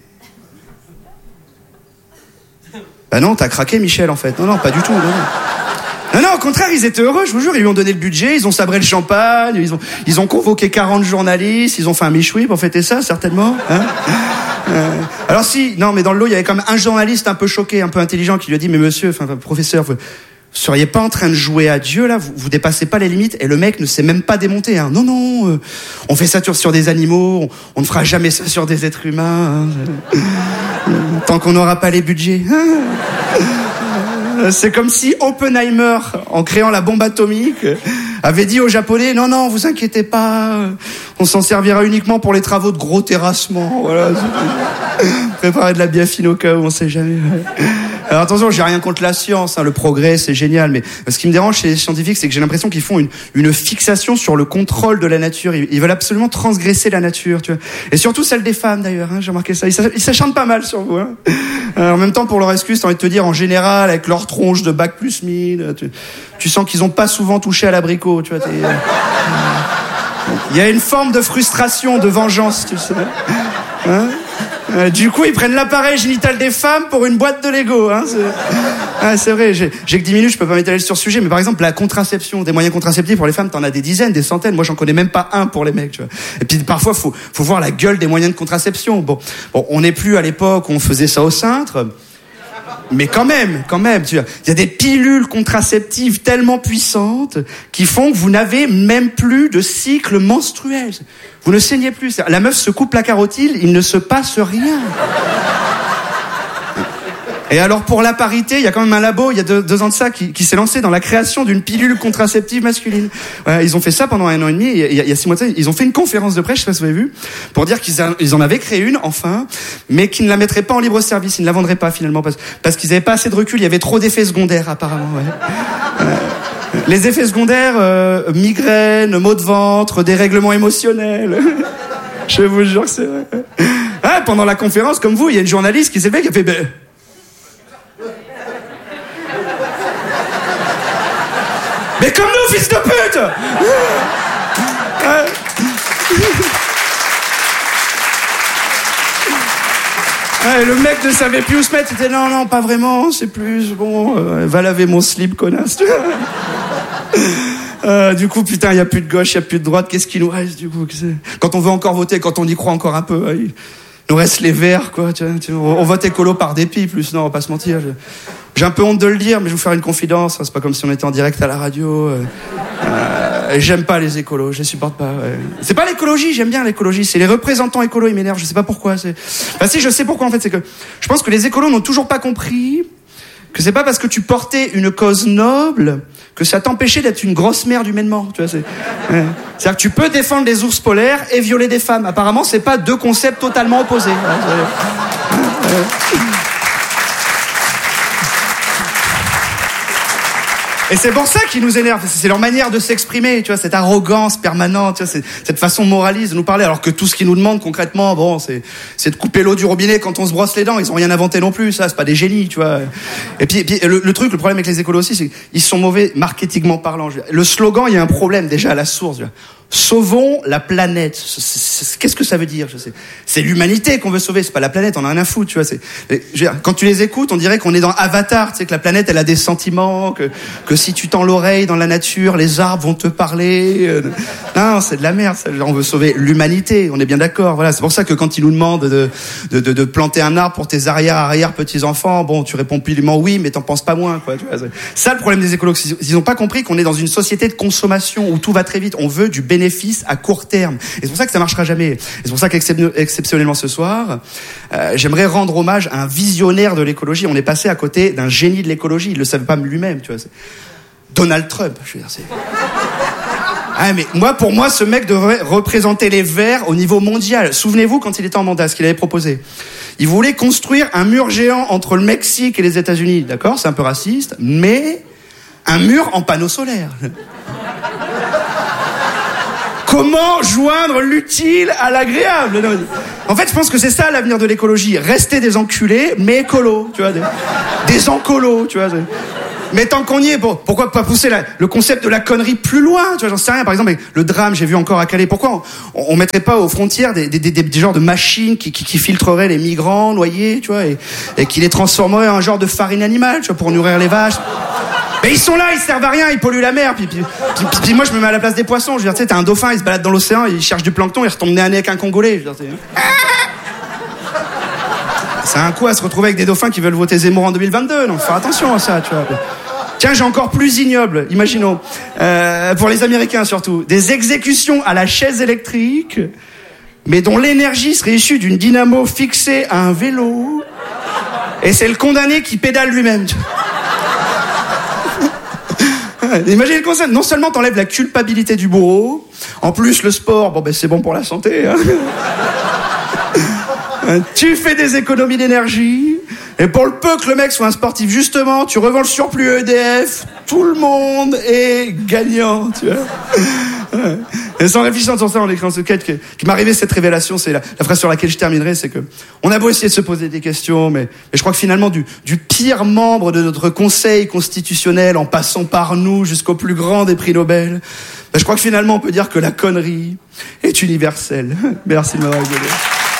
Bah non, t'as craqué, Michel, en fait. Non, pas du tout, non. Non, au contraire, ils étaient heureux, je vous jure, ils lui ont donné le budget, ils ont sabré le champagne, ils ont convoqué 40 journalistes, ils ont fait un michoui pour fêter ça, certainement. Hein alors si, non, mais dans le lot, il y avait quand même un journaliste un peu choqué, un peu intelligent, qui lui a dit, mais monsieur, professeur, vous seriez pas en train de jouer à Dieu, là, vous dépassez pas les limites, et le mec ne s'est même pas démonté, hein. Non, on fait ça sur des animaux, on ne fera jamais ça sur des êtres humains, hein. Tant qu'on n'aura pas les budgets. C'est comme si Oppenheimer, en créant la bombe atomique, avait dit aux Japonais, non, vous inquiétez pas, on s'en servira uniquement pour les travaux de gros terrassement. Voilà. Préparer de la biafine au cas où, on sait jamais. Alors attention, j'ai rien contre la science, hein, le progrès, c'est génial, mais ce qui me dérange chez les scientifiques, c'est que j'ai l'impression qu'ils font une fixation sur le contrôle de la nature. Ils veulent absolument transgresser la nature, tu vois. Et surtout celle des femmes, d'ailleurs, hein, j'ai remarqué ça. Ils s'acharnent pas mal sur vous, hein. En même temps, pour leur excuse, t'as envie de te dire, en général, avec leur tronche de bac plus 1000, tu sens qu'ils ont pas souvent touché à l'abricot, tu vois. Il y a une forme de frustration, de vengeance, tu sais. Hein? Du coup, ils prennent l'appareil génital des femmes pour une boîte de Lego. Hein, c'est vrai, j'ai que 10 minutes, je peux pas m'étaler sur ce sujet, mais par exemple, la contraception, des moyens contraceptifs pour les femmes, t'en as des dizaines, des centaines. Moi, j'en connais même pas un pour les mecs, tu vois. Et puis, parfois, faut voir la gueule des moyens de contraception. Bon, on n'est plus à l'époque où on faisait ça au cintre. Mais quand même, tu vois, il y a des pilules contraceptives tellement puissantes qui font que vous n'avez même plus de cycle menstruel. Vous ne saignez plus. La meuf se coupe la carotide, il ne se passe rien. Et alors pour la parité, il y a quand même un labo, il y a deux ans de ça, qui s'est lancé dans la création d'une pilule contraceptive masculine. Voilà, ils ont fait ça pendant 1 an et demi, et il y a 6 mois de ça, ils ont fait une conférence de presse, je sais pas si vous avez vu, pour dire qu'ils en avaient créé une, enfin, mais qu'ils ne la mettraient pas en libre service, ils ne la vendraient pas finalement, parce qu'ils n'avaient pas assez de recul, il y avait trop d'effets secondaires apparemment. Ouais. Les effets secondaires, migraines, maux de ventre, dérèglements émotionnels. Je vous jure que c'est vrai. Ah, pendant la conférence, comme vous, il y a une journaliste qui s'est levée qui a fait... Mais comme nous, fils de pute! Ouais, le mec ne savait plus où se mettre, c'était non, pas vraiment, c'est plus, bon, va laver mon slip, connasse. Du coup, putain, il n'y a plus de gauche, il n'y a plus de droite, qu'est-ce qui nous reste, du coup? Quand on veut encore voter, quand on y croit encore un peu, il nous reste les verts, quoi, tu vois, on vote écolo par dépit, plus, non, on va pas se mentir. J'ai un peu honte de le dire, mais je vais vous faire une confidence. C'est pas comme si on était en direct à la radio. J'aime pas les écolos, je les supporte pas. Ouais. C'est pas l'écologie, j'aime bien l'écologie. C'est les représentants écolos, ils m'énervent. Je sais pas pourquoi. Enfin, si, je sais pourquoi en fait. C'est que je pense que les écolos n'ont toujours pas compris que c'est pas parce que tu portais une cause noble que ça t'empêchait d'être une grosse merde humainement. Tu vois, c'est-à-dire que tu peux défendre les ours polaires et violer des femmes. Apparemment, c'est pas deux concepts totalement opposés. Et c'est pour ça qu'ils nous énervent. C'est leur manière de s'exprimer, tu vois, cette arrogance permanente, tu vois, cette façon moraliste de nous parler, alors que tout ce qu'ils nous demandent concrètement, bon, c'est de couper l'eau du robinet quand on se brosse les dents. Ils ont rien inventé non plus, ça, c'est pas des génies, tu vois. Et puis le problème avec les écolos aussi, c'est qu'ils sont mauvais marketingment parlant. Le slogan, il y a un problème déjà à la source. Sauvons la planète. Qu'est-ce que ça veut dire? C'est l'humanité qu'on veut sauver, c'est pas la planète, on a rien à foutre, tu vois. Quand tu les écoutes, on dirait qu'on est dans Avatar, tu sais, que la planète, elle a des sentiments, que si tu tends l'oreille dans la nature, les arbres vont te parler. Non, c'est de la merde. On veut sauver l'humanité, on est bien d'accord. Voilà, c'est pour ça que quand ils nous demandent de planter un arbre pour tes arrière petits-enfants, bon, tu réponds poliment oui, mais t'en penses pas moins, quoi. Tu vois, ça, le problème des écolos, ils ont pas compris qu'on est dans une société de consommation où tout va très vite. On veut du bénéfice à court terme. Et c'est pour ça que ça marchera jamais. Et c'est pour ça qu'exceptionnellement ce soir, j'aimerais rendre hommage à un visionnaire de l'écologie. On est passé à côté d'un génie de l'écologie. Il le savait pas lui-même, tu vois. Donald Trump, je veux dire, Ah, mais pour moi, ce mec devrait représenter les Verts au niveau mondial. Souvenez-vous, quand il était en mandat, ce qu'il avait proposé. Il voulait construire un mur géant entre le Mexique et les États-Unis. D'accord, c'est un peu raciste, mais un mur en panneaux solaires. Comment joindre l'utile à l'agréable? En fait, je pense que c'est ça l'avenir de l'écologie. Rester des enculés, mais écolos, tu vois, des encolos, tu vois. Mais tant qu'on y est, pourquoi pas pousser le concept de la connerie plus loin? Tu vois, j'en sais rien. Par exemple, le drame, j'ai vu encore à Calais. Pourquoi on mettrait pas aux frontières des genres de machines qui filtreraient les migrants noyés, tu vois, et qui les transformeraient en un genre de farine animale, tu vois, pour nourrir les vaches? Mais ils sont là, ils servent à rien, ils polluent la mer. Puis moi, je me mets à la place des poissons. Je veux dire, tu sais, t'as un dauphin, il se balade dans l'océan, il cherche du plancton, il retombe nez à nez avec un Congolais. Je veux dire, c'est un coup à se retrouver avec des dauphins qui veulent voter Zemmour en 2022. Donc, faut faire attention à ça, tu vois. Tiens, j'ai encore plus ignoble, imaginons, pour les Américains surtout, des exécutions à la chaise électrique, mais dont l'énergie serait issue d'une dynamo fixée à un vélo, et c'est le condamné qui pédale lui-même. Imaginez le concept, non seulement t'enlèves la culpabilité du bourreau, en plus le sport, c'est bon pour la santé, hein. Tu fais des économies d'énergie, et pour le peu que le mec soit un sportif, justement, tu revends le surplus EDF, tout le monde est gagnant, tu vois. Et sans réfléchir sur ça, en écrivant ce quête, qui m'est arrivé cette révélation, c'est la phrase sur laquelle je terminerai, c'est que on a beau essayer de se poser des questions, mais je crois que finalement, du pire membre de notre conseil constitutionnel, en passant par nous jusqu'au plus grand des prix Nobel, je crois que finalement, on peut dire que la connerie est universelle. Merci de m'avoir écouté.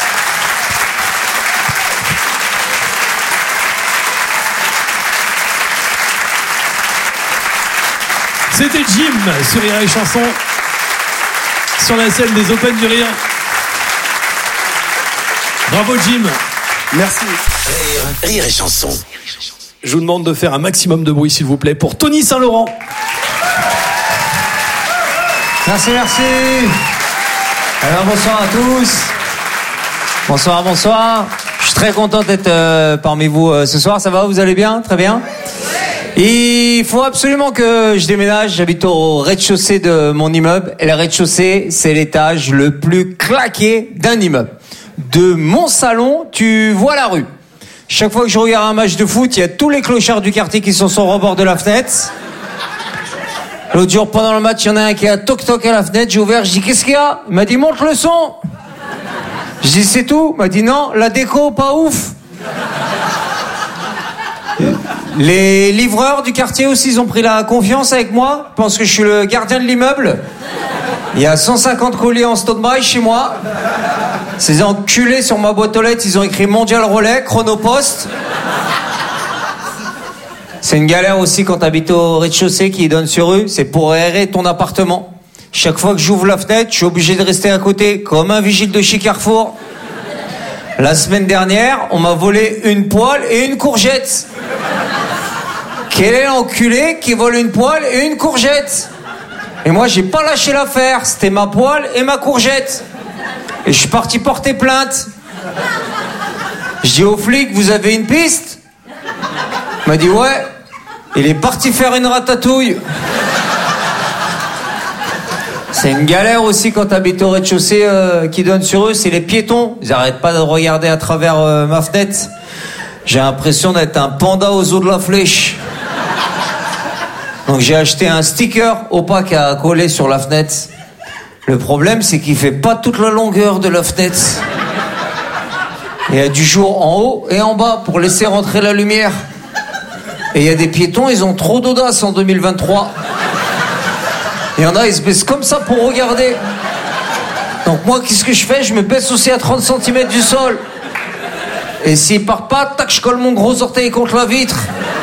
C'était Jim sur Rire et Chanson, sur la scène des Open du Rire. Bravo Jim. Merci. Rire et Chanson. Je vous demande de faire un maximum de bruit s'il vous plaît pour Tony Saint-Laurent. Merci. Alors bonsoir à tous. Bonsoir. Je suis très content d'être parmi vous ce soir. Ça va, vous allez bien? Très bien. Il faut absolument que je déménage. J'habite au rez-de-chaussée de mon immeuble. Et le rez-de-chaussée, c'est l'étage le plus claqué d'un immeuble. De mon salon, tu vois la rue. Chaque fois que je regarde un match de foot, il y a tous les clochards du quartier qui sont sur le rebord de la fenêtre. L'autre jour, pendant le match, il y en a un qui a toc-toc à la fenêtre. J'ai ouvert, je dis, qu'est-ce qu'il y a? Il m'a dit, monte le son. Je dis, c'est tout? Il m'a dit, non, la déco, pas ouf. Les livreurs du quartier aussi, ils ont pris la confiance avec moi. Ils pensent que je suis le gardien de l'immeuble. Il y a 150 colis en stand-by chez moi. Ces enculés sur ma boîte aux lettres, ils ont écrit Mondial Relais, Chronopost. C'est une galère aussi quand t'habites au rez-de-chaussée qui donne sur rue. C'est pour aérer ton appartement. Chaque fois que j'ouvre la fenêtre, je suis obligé de rester à côté comme un vigile de chez Carrefour. La semaine dernière, on m'a volé une poêle et une courgette. Quel est l'enculé qui vole une poêle et une courgette? Et moi, j'ai pas lâché l'affaire. C'était ma poêle et ma courgette. Et je suis parti porter plainte. Je dis au flic, vous avez une piste? Il m'a dit ouais. Il est parti faire une ratatouille. C'est une galère aussi quand t'habites au rez-de-chaussée qui donne sur eux, c'est les piétons. Ils arrêtent pas de regarder à travers ma fenêtre. J'ai l'impression d'être un panda aux os de la flèche. Donc j'ai acheté un sticker opaque à coller sur la fenêtre. Le problème, c'est qu'il fait pas toute la longueur de la fenêtre. Il y a du jour en haut et en bas pour laisser rentrer la lumière. Et il y a des piétons, ils ont trop d'audace en 2023. Il y en a, ils se baissent comme ça pour regarder. Donc moi, qu'est-ce que je fais? Je me baisse aussi à 30 cm du sol. Et s'ils partent pas, tac, je colle mon gros orteil contre la vitre.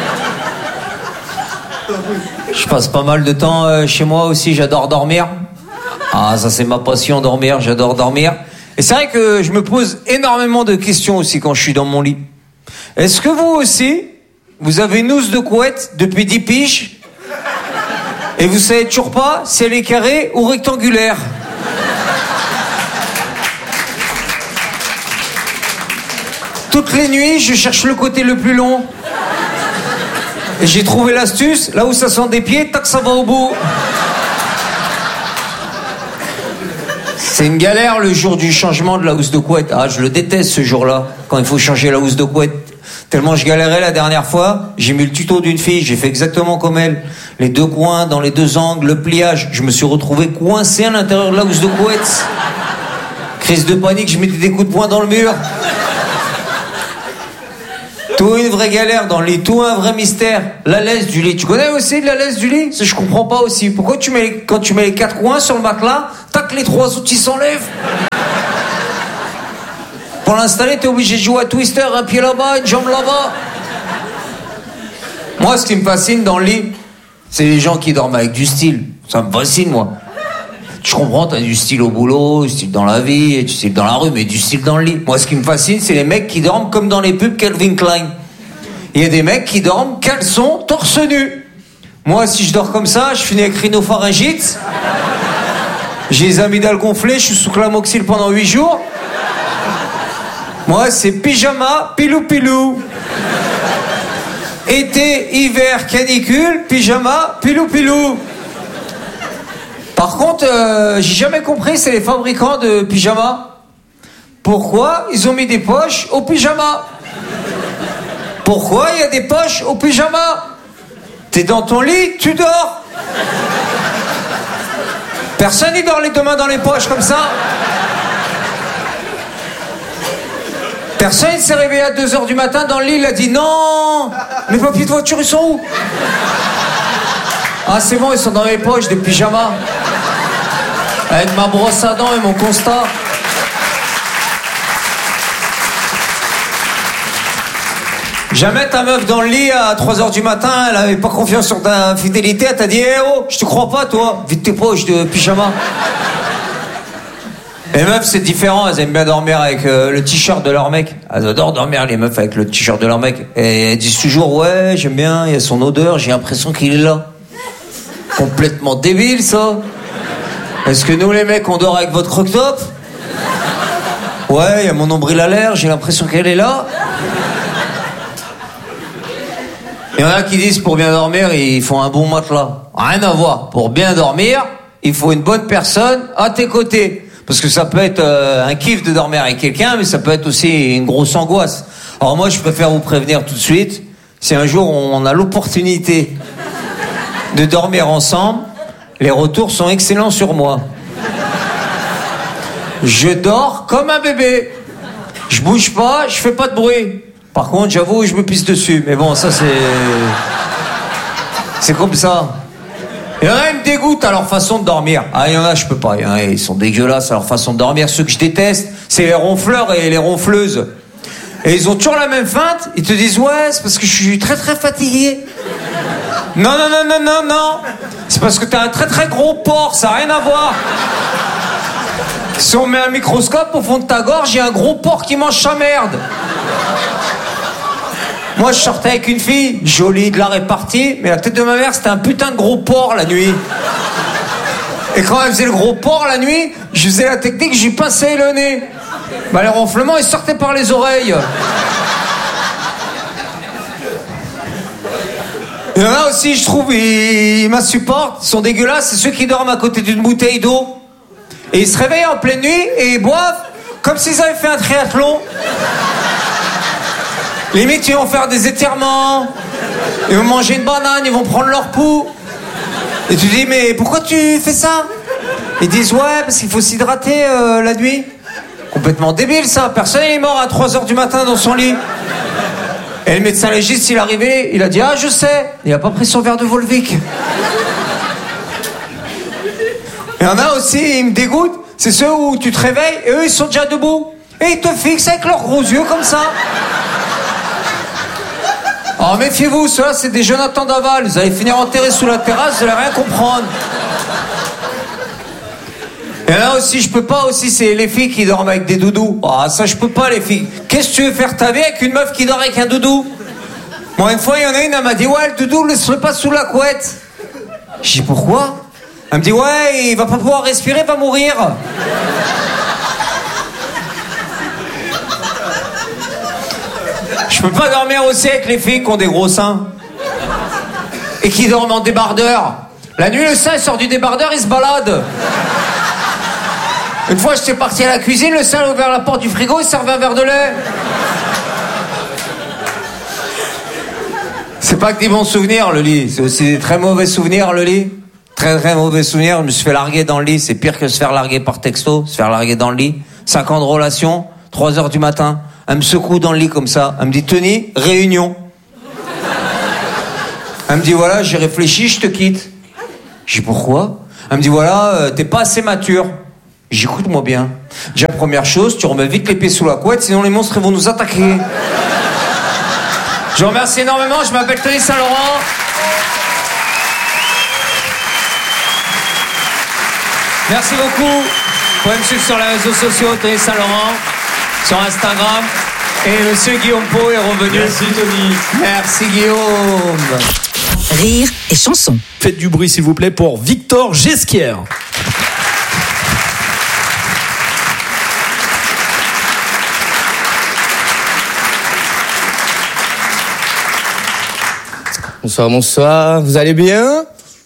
Je passe pas mal de temps chez moi aussi, j'adore dormir. Ah, ça c'est ma passion, dormir, j'adore dormir. Et c'est vrai que je me pose énormément de questions aussi quand je suis dans mon lit. Est-ce que vous aussi, vous avez une housse de couette depuis 10 piges et vous savez toujours pas si elle est carrée ou rectangulaire? Toutes les nuits, je cherche le côté le plus long. Et j'ai trouvé l'astuce, là où ça sent des pieds, tac, ça va au bout. C'est une galère le jour du changement de la housse de couette. Ah, je le déteste ce jour-là, quand il faut changer la housse de couette. Tellement je galérais la dernière fois, j'ai mis le tuto d'une fille, j'ai fait exactement comme elle. Les deux coins, dans les deux angles, le pliage. Je me suis retrouvé coincé à l'intérieur de la housse de couette. Crise de panique, je mettais des coups de poing dans le mur. Tout une vraie galère dans le lit, tout un vrai mystère. La laisse du lit, tu connais aussi de la laisse du lit? Ça, je comprends pas aussi. Pourquoi quand tu mets les quatre coins sur le matelas, tac, les trois outils s'enlèvent? Pour l'installer, t'es obligé de jouer à Twister, un pied là-bas, une jambe là-bas. Moi, ce qui me fascine dans le lit, c'est les gens qui dorment avec du style. Ça me fascine, moi. Je comprends, t'as du style au boulot, du style dans la vie, du style dans la rue, mais du style dans le lit. Moi, ce qui me fascine, c'est les mecs qui dorment comme dans les pubs Calvin Klein. Il y a des mecs qui dorment caleçon, torse nu. Moi, si je dors comme ça, je finis avec rhinopharyngite. J'ai les amygdales gonflées, je suis sous clamoxyl pendant 8 jours. Moi, c'est pyjama, pilou-pilou. Été, hiver, canicule, pyjama, pilou-pilou. Par contre, j'ai jamais compris, c'est les fabricants de pyjamas. Pourquoi ils ont mis des poches au pyjama? Pourquoi il y a des poches au pyjama? T'es dans ton lit, tu dors. Personne n'y dort les deux mains dans les poches comme ça. Personne s'est réveillé à 2h du matin dans le lit, il a dit non, mes papiers de voiture ils sont où? Ah c'est bon, ils sont dans mes poches des pyjamas. Avec ma brosse à dents et mon constat. Jamais ta meuf dans le lit à 3h du matin, elle avait pas confiance sur ta fidélité, elle t'a dit eh oh, je te crois pas toi, vide tes poches de pyjama. Les meufs c'est différent, elles aiment bien dormir avec le t-shirt de leur mec. Elles adorent dormir les meufs avec le t-shirt de leur mec. Et elles disent toujours ouais j'aime bien, il y a son odeur, j'ai l'impression qu'il est là. Complètement débile ça. Est-ce que nous les mecs on dort avec votre croque-top? Ouais, il y a mon nombril à l'air, j'ai l'impression qu'elle est là. Il y en a qui disent pour bien dormir, il faut un bon matelas. Rien à voir. Pour bien dormir, il faut une bonne personne à tes côtés. Parce que ça peut être un kiff de dormir avec quelqu'un, mais ça peut être aussi une grosse angoisse. Alors moi, je préfère vous prévenir tout de suite, si un jour on a l'opportunité de dormir ensemble, les retours sont excellents sur moi. Je dors comme un bébé. Je bouge pas, je fais pas de bruit. Par contre, j'avoue, je me pisse dessus. Mais bon, ça c'est comme ça. Il y en a, ils me dégoûtent à leur façon de dormir. Ah, il y en a, je peux pas. Il y en a, ils sont dégueulasses à leur façon de dormir. Ceux que je déteste, c'est les ronfleurs et les ronfleuses. Et ils ont toujours la même feinte. Ils te disent, ouais, c'est parce que je suis très très fatigué. Non, non, non, non, non, non. C'est parce que t'as un très très gros porc, ça n'a rien à voir. Si on met un microscope au fond de ta gorge, il y a un gros porc qui mange sa merde. Moi, je sortais avec une fille, jolie, de la répartie, mais la tête de ma mère, c'était un putain de gros porc la nuit. Et quand elle faisait le gros porc la nuit, je faisais la technique, je lui pinçais le nez. Bah, les ronflements, ils sortaient par les oreilles. Il y en a aussi, je trouve, ils m'insupportent, ils sont dégueulasses, c'est ceux qui dorment à côté d'une bouteille d'eau. Et ils se réveillent en pleine nuit et ils boivent comme s'ils avaient fait un triathlon. Limite, ils vont faire des étirements, ils vont manger une banane, ils vont prendre leur pouls. Et tu dis, mais pourquoi tu fais ça? Ils disent, ouais, parce qu'il faut s'hydrater la nuit. Complètement débile, ça. Personne n'est mort à 3h du matin dans son lit. Et le médecin légiste, il est arrivé, il a dit, ah, je sais, il a pas pris son verre de Volvic. Il y en a aussi, ils me dégoûtent, c'est ceux où tu te réveilles et eux, ils sont déjà debout. Et ils te fixent avec leurs gros yeux comme ça. Alors méfiez-vous, ceux-là c'est des Jonathan Daval, vous allez finir enterrés sous la terrasse, vous allez rien comprendre. Et là aussi, je peux pas aussi, c'est les filles qui dorment avec des doudous. Ah ça je peux pas les filles. Qu'est-ce que tu veux faire ta vie avec une meuf qui dort avec un doudou? Moi une fois il y en a une, elle m'a dit ouais le doudou laisse-le pas sous la couette. J'ai dit pourquoi? Elle me dit ouais il va pas pouvoir respirer, il va mourir. Je peux pas dormir aussi avec les filles qui ont des gros seins et qui dorment en débardeur. La nuit, le sein il sort du débardeur, il se balade. Une fois, j'étais parti à la cuisine, le sale a ouvert la porte du frigo, il servait un verre de lait. C'est pas que des bons souvenirs, le lit. C'est aussi des très mauvais souvenirs, le lit. Très, très mauvais souvenirs. Je me suis fait larguer dans le lit. C'est pire que se faire larguer par texto. Se faire larguer dans le lit. 5 ans de relation. 3h du matin. Elle me secoue dans le lit comme ça. Elle me dit, Tony, réunion. Elle me dit, voilà, j'ai réfléchi, je te quitte. J'ai dit, pourquoi? Elle me dit, voilà, t'es pas assez mature. J'écoute-moi bien. Déjà, première chose, tu remets vite les pieds sous la couette, sinon les monstres vont nous attaquer. Je vous remercie énormément, je m'appelle Tony Saint-Laurent. Merci beaucoup. Vous pouvez me suivre sur les réseaux sociaux, Tony Saint-Laurent, sur Instagram. Et monsieur Guillaume Pau est revenu. Merci Tony. Merci Guillaume. Rire et chanson. Faites du bruit s'il vous plaît pour Victor Ghesquière. Bonsoir, bonsoir. Vous allez bien?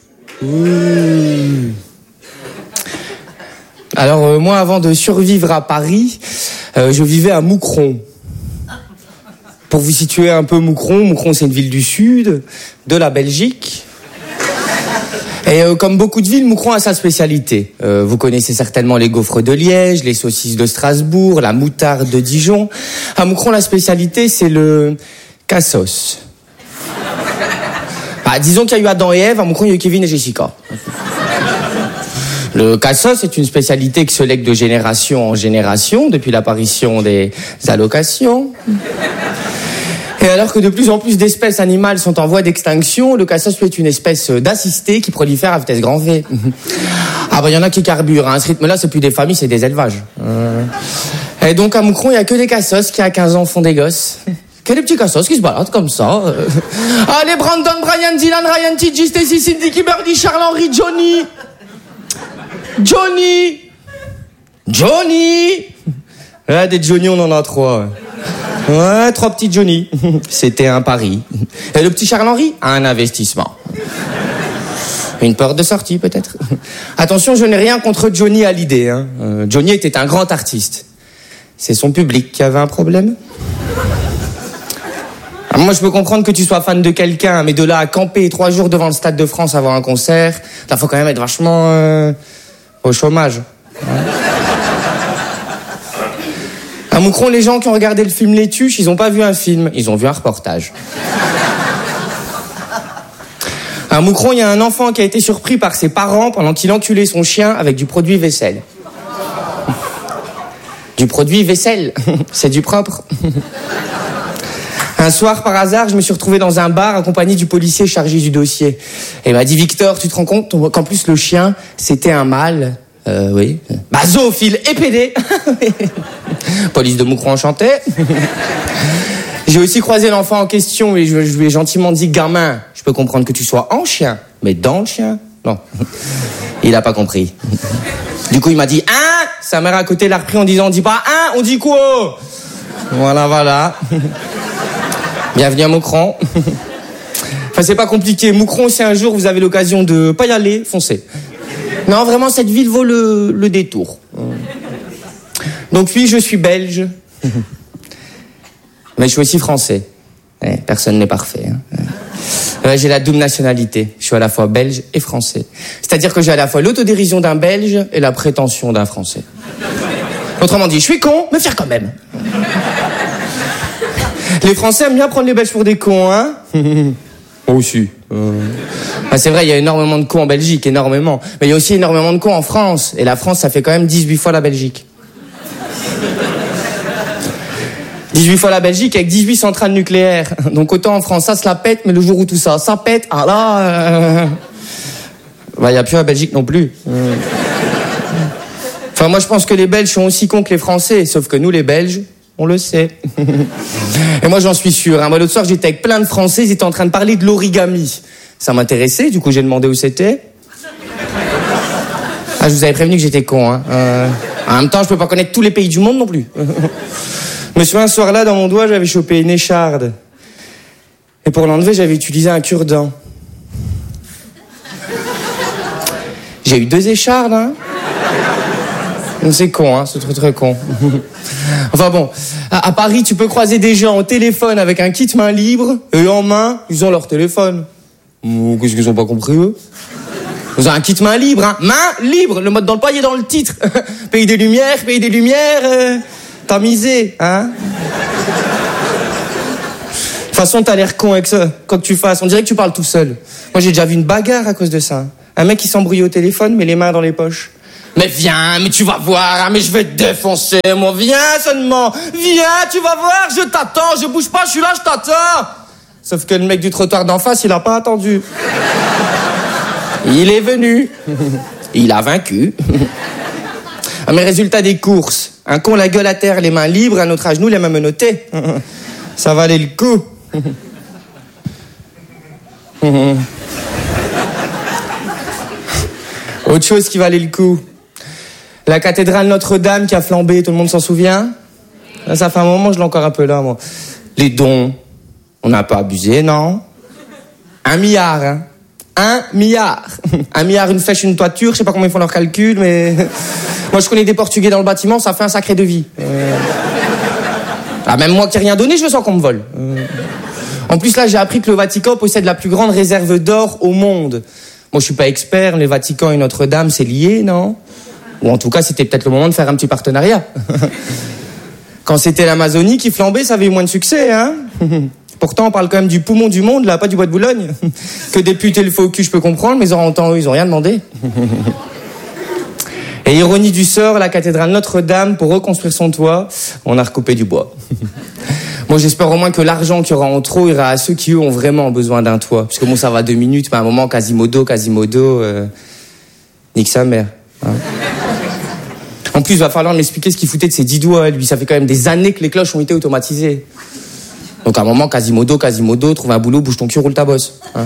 Alors, moi, avant de survivre à Paris, je vivais à Moucron. Pour vous situer un peu Moucron, c'est une ville du sud, de la Belgique. Et comme beaucoup de villes, Moucron a sa spécialité. Vous connaissez certainement les gaufres de Liège, les saucisses de Strasbourg, la moutarde de Dijon. À Moucron, la spécialité, c'est le cassos. Disons qu'il y a eu Adam et Ève, à Moucron, il y a eu Kevin et Jessica. Le cassos est une spécialité qui se lègue de génération en génération, depuis l'apparition des allocations. Et alors que de plus en plus d'espèces animales sont en voie d'extinction, le cassos est une espèce d'assistée qui prolifère à vitesse grand V. Ah bah il y en a qui carburent, hein. À ce rythme-là, c'est plus des familles, c'est des élevages. Et donc à Moucron, il y a que des cassos qui à 15 ans font des gosses. Que des petits cassos qui se baladent comme ça. Allez, Brandon, Brian, Dylan, Ryan, TJ, Stacy, Cindy, Kimberly, Charles-Henri, Johnny. Ouais, des Johnny, on en a 3. Ouais, 3 petits Johnny. C'était un pari. Et le petit Charles-Henri, un investissement. Une porte de sortie, peut-être. Attention, je n'ai rien contre Johnny Hallyday. Hein. Johnny était un grand artiste. C'est son public qui avait un problème. Alors moi, je peux comprendre que tu sois fan de quelqu'un, mais de là à camper 3 jours devant le Stade de France à voir un concert, là, faut quand même être vachement au chômage. À Moucron, les gens qui ont regardé le film Les Tuches, ils ont pas vu un film, ils ont vu un reportage. À Moucron, il y a un enfant qui a été surpris par ses parents pendant qu'il enculait son chien avec du produit vaisselle. Du produit vaisselle, c'est du propre. Un soir, par hasard, je me suis retrouvé dans un bar accompagné du policier chargé du dossier. Et il m'a dit, Victor, tu te rends compte qu'en plus le chien, c'était un mâle? Oui. Bah, zoophile et pédé. Police de Moucron enchanté. J'ai aussi croisé l'enfant en question et je lui ai gentiment dit, gamin, je peux comprendre que tu sois en chien, mais dans le chien? Non. Il a pas compris. Du coup, il m'a dit, hein? Sa mère à côté l'a repris en disant, on dit pas, hein? On dit quoi? Voilà. Bienvenue à Moucron. Enfin, c'est pas compliqué. Moucron, si un jour vous avez l'occasion de pas y aller, foncez. Non, vraiment, cette ville vaut le détour. Donc oui, je suis belge. Mais je suis aussi français. Personne n'est parfait. Hein. J'ai la double nationalité. Je suis à la fois belge et français. C'est-à-dire que j'ai à la fois l'autodérision d'un belge et la prétention d'un français. Autrement dit, je suis con, mais fier quand même. Les Français aiment bien prendre les Belges pour des cons, hein? Moi aussi. Ah, c'est vrai, il y a énormément de cons en Belgique, énormément. Mais il y a aussi énormément de cons en France. Et la France, ça fait quand même 18 fois la Belgique. 18 fois la Belgique avec 18 centrales nucléaires. Donc autant en France, ça se la pète, mais le jour où tout ça pète, ah là... Bah, il n'y a plus la Belgique non plus. Enfin, moi, je pense que les Belges sont aussi cons que les Français, sauf que nous, les Belges... On le sait. Et moi, j'en suis sûr. Hein. Moi, l'autre soir, j'étais avec plein de Français, ils étaient en train de parler de l'origami. Ça m'intéressait, du coup, j'ai demandé où c'était. Ah, je vous avais prévenu que j'étais con. Hein. En même temps, je peux pas connaître tous les pays du monde non plus. Me souviens, un soir-là, dans mon doigt, j'avais chopé une écharde. Et pour l'enlever, j'avais utilisé un cure-dent. J'ai eu 2 échardes, hein. C'est con, hein, c'est très très con. Enfin bon, à Paris, tu peux croiser des gens au téléphone avec un kit main libre, et en main, ils ont leur téléphone. Qu'est-ce qu'ils ont pas compris, eux? Vous avez un kit main libre, hein. Main libre, le mode d'emploi est dans le titre. Pays des Lumières, t'as misé, hein. De toute façon, t'as l'air con avec ça, quoi que tu fasses. On dirait que tu parles tout seul. Moi, j'ai déjà vu une bagarre à cause de ça. Un mec qui s'embrouille au téléphone, met les mains dans les poches. Mais viens, mais tu vas voir, hein, mais je vais te défoncer, moi. Viens seulement, viens, tu vas voir, je t'attends, je bouge pas, je suis là, je t'attends. Sauf que le mec du trottoir d'en face, il a pas attendu. Il est venu. Il a vaincu. Mais résultat des courses. Un con la gueule à terre, les mains libres, un autre à genoux, les mains menottées. Ça valait le coup. Autre chose qui valait le coup. La cathédrale Notre-Dame qui a flambé, tout le monde s'en souvient? Ça fait un moment, je l'ai encore un peu là, moi. Les dons, on n'a pas abusé, non? 1 milliard, hein? 1 milliard. 1 milliard, une flèche, une toiture, je sais pas comment ils font leurs calculs, mais... Moi, je connais des Portugais dans le bâtiment, ça fait un sacré devis. Ah, même moi qui n'ai rien donné, je sens qu'on me vole. En plus, là, j'ai appris que le Vatican possède la plus grande réserve d'or au monde. Moi, je suis pas expert, le Vatican et Notre-Dame, c'est lié, non? Ou en tout cas, c'était peut-être le moment de faire un petit partenariat. Quand c'était l'Amazonie qui flambait, ça avait eu moins de succès, hein? Pourtant, on parle quand même du poumon du monde, là, pas du bois de Boulogne. Que députer le faux cul, je peux comprendre, mais eux, ils ont rien demandé. Et ironie du sort, la cathédrale Notre-Dame, pour reconstruire son toit, on a recoupé du bois. Moi, j'espère au moins que l'argent qu'il y aura en trop ira à ceux qui, eux, ont vraiment besoin d'un toit. Parce que bon, ça va 2 minutes, mais à un moment, Quasimodo, nique sa mère. Hein. En plus, il va falloir m'expliquer ce qu'il foutait de ses 10 doigts, lui. Ça fait quand même des années que les cloches ont été automatisées. Donc à un moment, Quasimodo, trouve un boulot, bouge ton cul, roule ta bosse. Hein.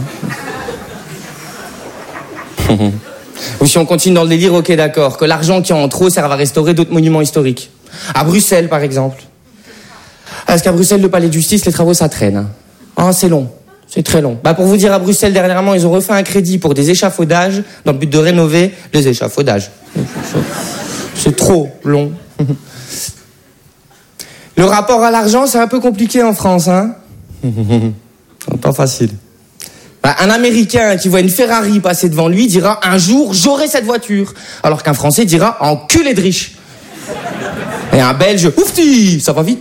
Ou si on continue dans le délire, ok, d'accord, que l'argent qui est en trop serve à restaurer d'autres monuments historiques. À Bruxelles, par exemple. Parce qu'à Bruxelles, le palais de justice, les travaux, ça traîne. Ah, c'est long. C'est très long. Pour vous dire, à Bruxelles, dernièrement, ils ont refait un crédit pour des échafaudages dans le but de rénover les échafaudages. C'est trop long. Le rapport à l'argent, c'est un peu compliqué en France, hein. Pas facile. Un Américain qui voit une Ferrari passer devant lui dira « Un jour, j'aurai cette voiture », alors qu'un Français dira « Enculé de riche ». Et un Belge « Oufti, ça va vite ».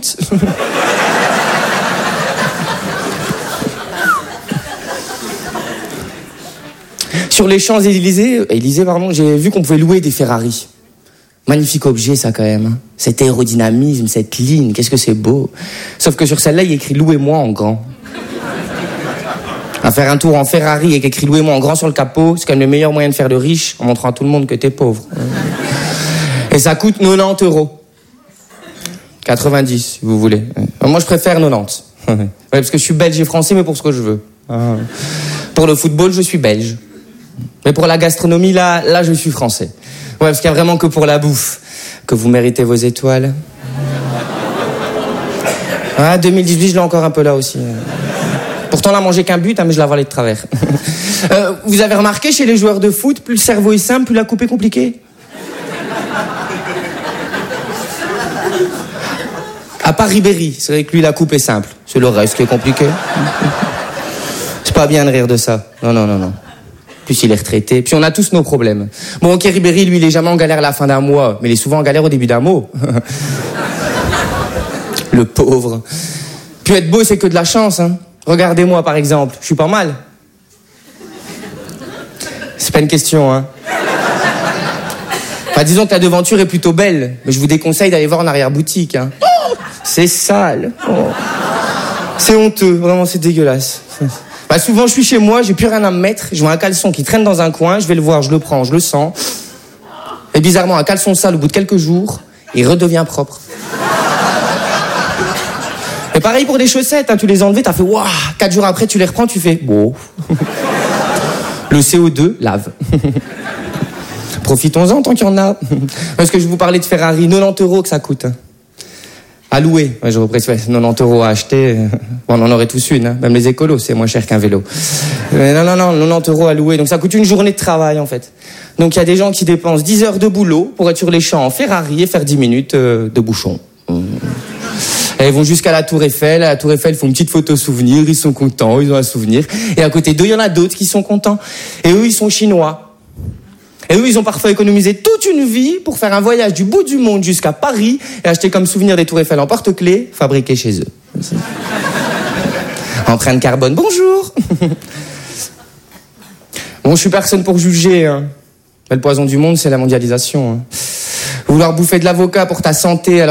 Sur les Champs-Élysées, j'ai vu qu'on pouvait louer des Ferrari. Magnifique objet, ça, quand même. Hein. Cet aérodynamisme, cette ligne, qu'est-ce que c'est beau. Sauf que sur celle-là, il y a écrit « Louez-moi » en grand. À faire un tour en Ferrari avec écrit « Louez-moi » en grand sur le capot, c'est quand même le meilleur moyen de faire de riche en montrant à tout le monde que t'es pauvre. Et ça coûte 90 €. 90, si vous voulez. Moi, je préfère 90. Ouais, parce que je suis belge et français, mais pour ce que je veux. Pour le football, je suis belge. Mais pour la gastronomie, là, je suis français. Ouais, parce qu'il n'y a vraiment que pour la bouffe que vous méritez vos étoiles. 2018, je l'ai encore un peu là aussi. Pourtant, là, mangé qu'un but, mais je l'ai avalé de travers. Vous avez remarqué, chez les joueurs de foot, plus le cerveau est simple, plus la coupe est compliquée. À part Ribéry, c'est vrai que lui, la coupe est simple. C'est le reste qui est compliqué. C'est pas bien de rire de ça. Non. Plus il est retraité. Puis on a tous nos problèmes. Bon, ok, Ribéry, lui, il est jamais en galère à la fin d'un mois, mais il est souvent en galère au début d'un mot. Le pauvre. Puis être beau, c'est que de la chance, hein. Regardez-moi, par exemple. Je suis pas mal. C'est pas une question, hein. Disons que la devanture est plutôt belle, mais je vous déconseille d'aller voir en arrière-boutique, hein. Oh, c'est sale. Oh. C'est honteux, vraiment, c'est dégueulasse. Souvent, je suis chez moi, j'ai plus rien à me mettre, je vois un caleçon qui traîne dans un coin, je vais le voir, je le prends, je le sens. Et bizarrement, un caleçon sale, au bout de quelques jours, il redevient propre. Et pareil pour les chaussettes, hein, tu les as enlevées, t'as fait waouh, 4 jours après, tu les reprends, tu fais wow. Le CO2 lave. Profitons-en tant qu'il y en a. Parce que je vous parlais de Ferrari, 90 € que ça coûte. À louer, ouais, j'aurais précisé 90 € à acheter. Bon, on en aurait tous une, hein. Même les écolos, c'est moins cher qu'un vélo. Mais non, 90 € à louer. Donc ça coûte une journée de travail, en fait. Donc il y a des gens qui dépensent 10 heures de boulot pour être sur les champs en Ferrari et faire 10 minutes de bouchon. Et ils vont jusqu'à la Tour Eiffel. À la Tour Eiffel, ils font une petite photo souvenir. Ils sont contents, ils ont un souvenir. Et à côté d'eux, il y en a d'autres qui sont contents. Et eux, ils sont chinois. Et eux, ils ont parfois économisé toute une vie pour faire un voyage du bout du monde jusqu'à Paris et acheter comme souvenir des Tours Eiffel en porte-clés fabriqués chez eux. Empreinte carbone, bonjour. Bon, je suis personne pour juger, hein. Mais le poison du monde, c'est la mondialisation, hein. Vouloir bouffer de l'avocat pour ta santé alors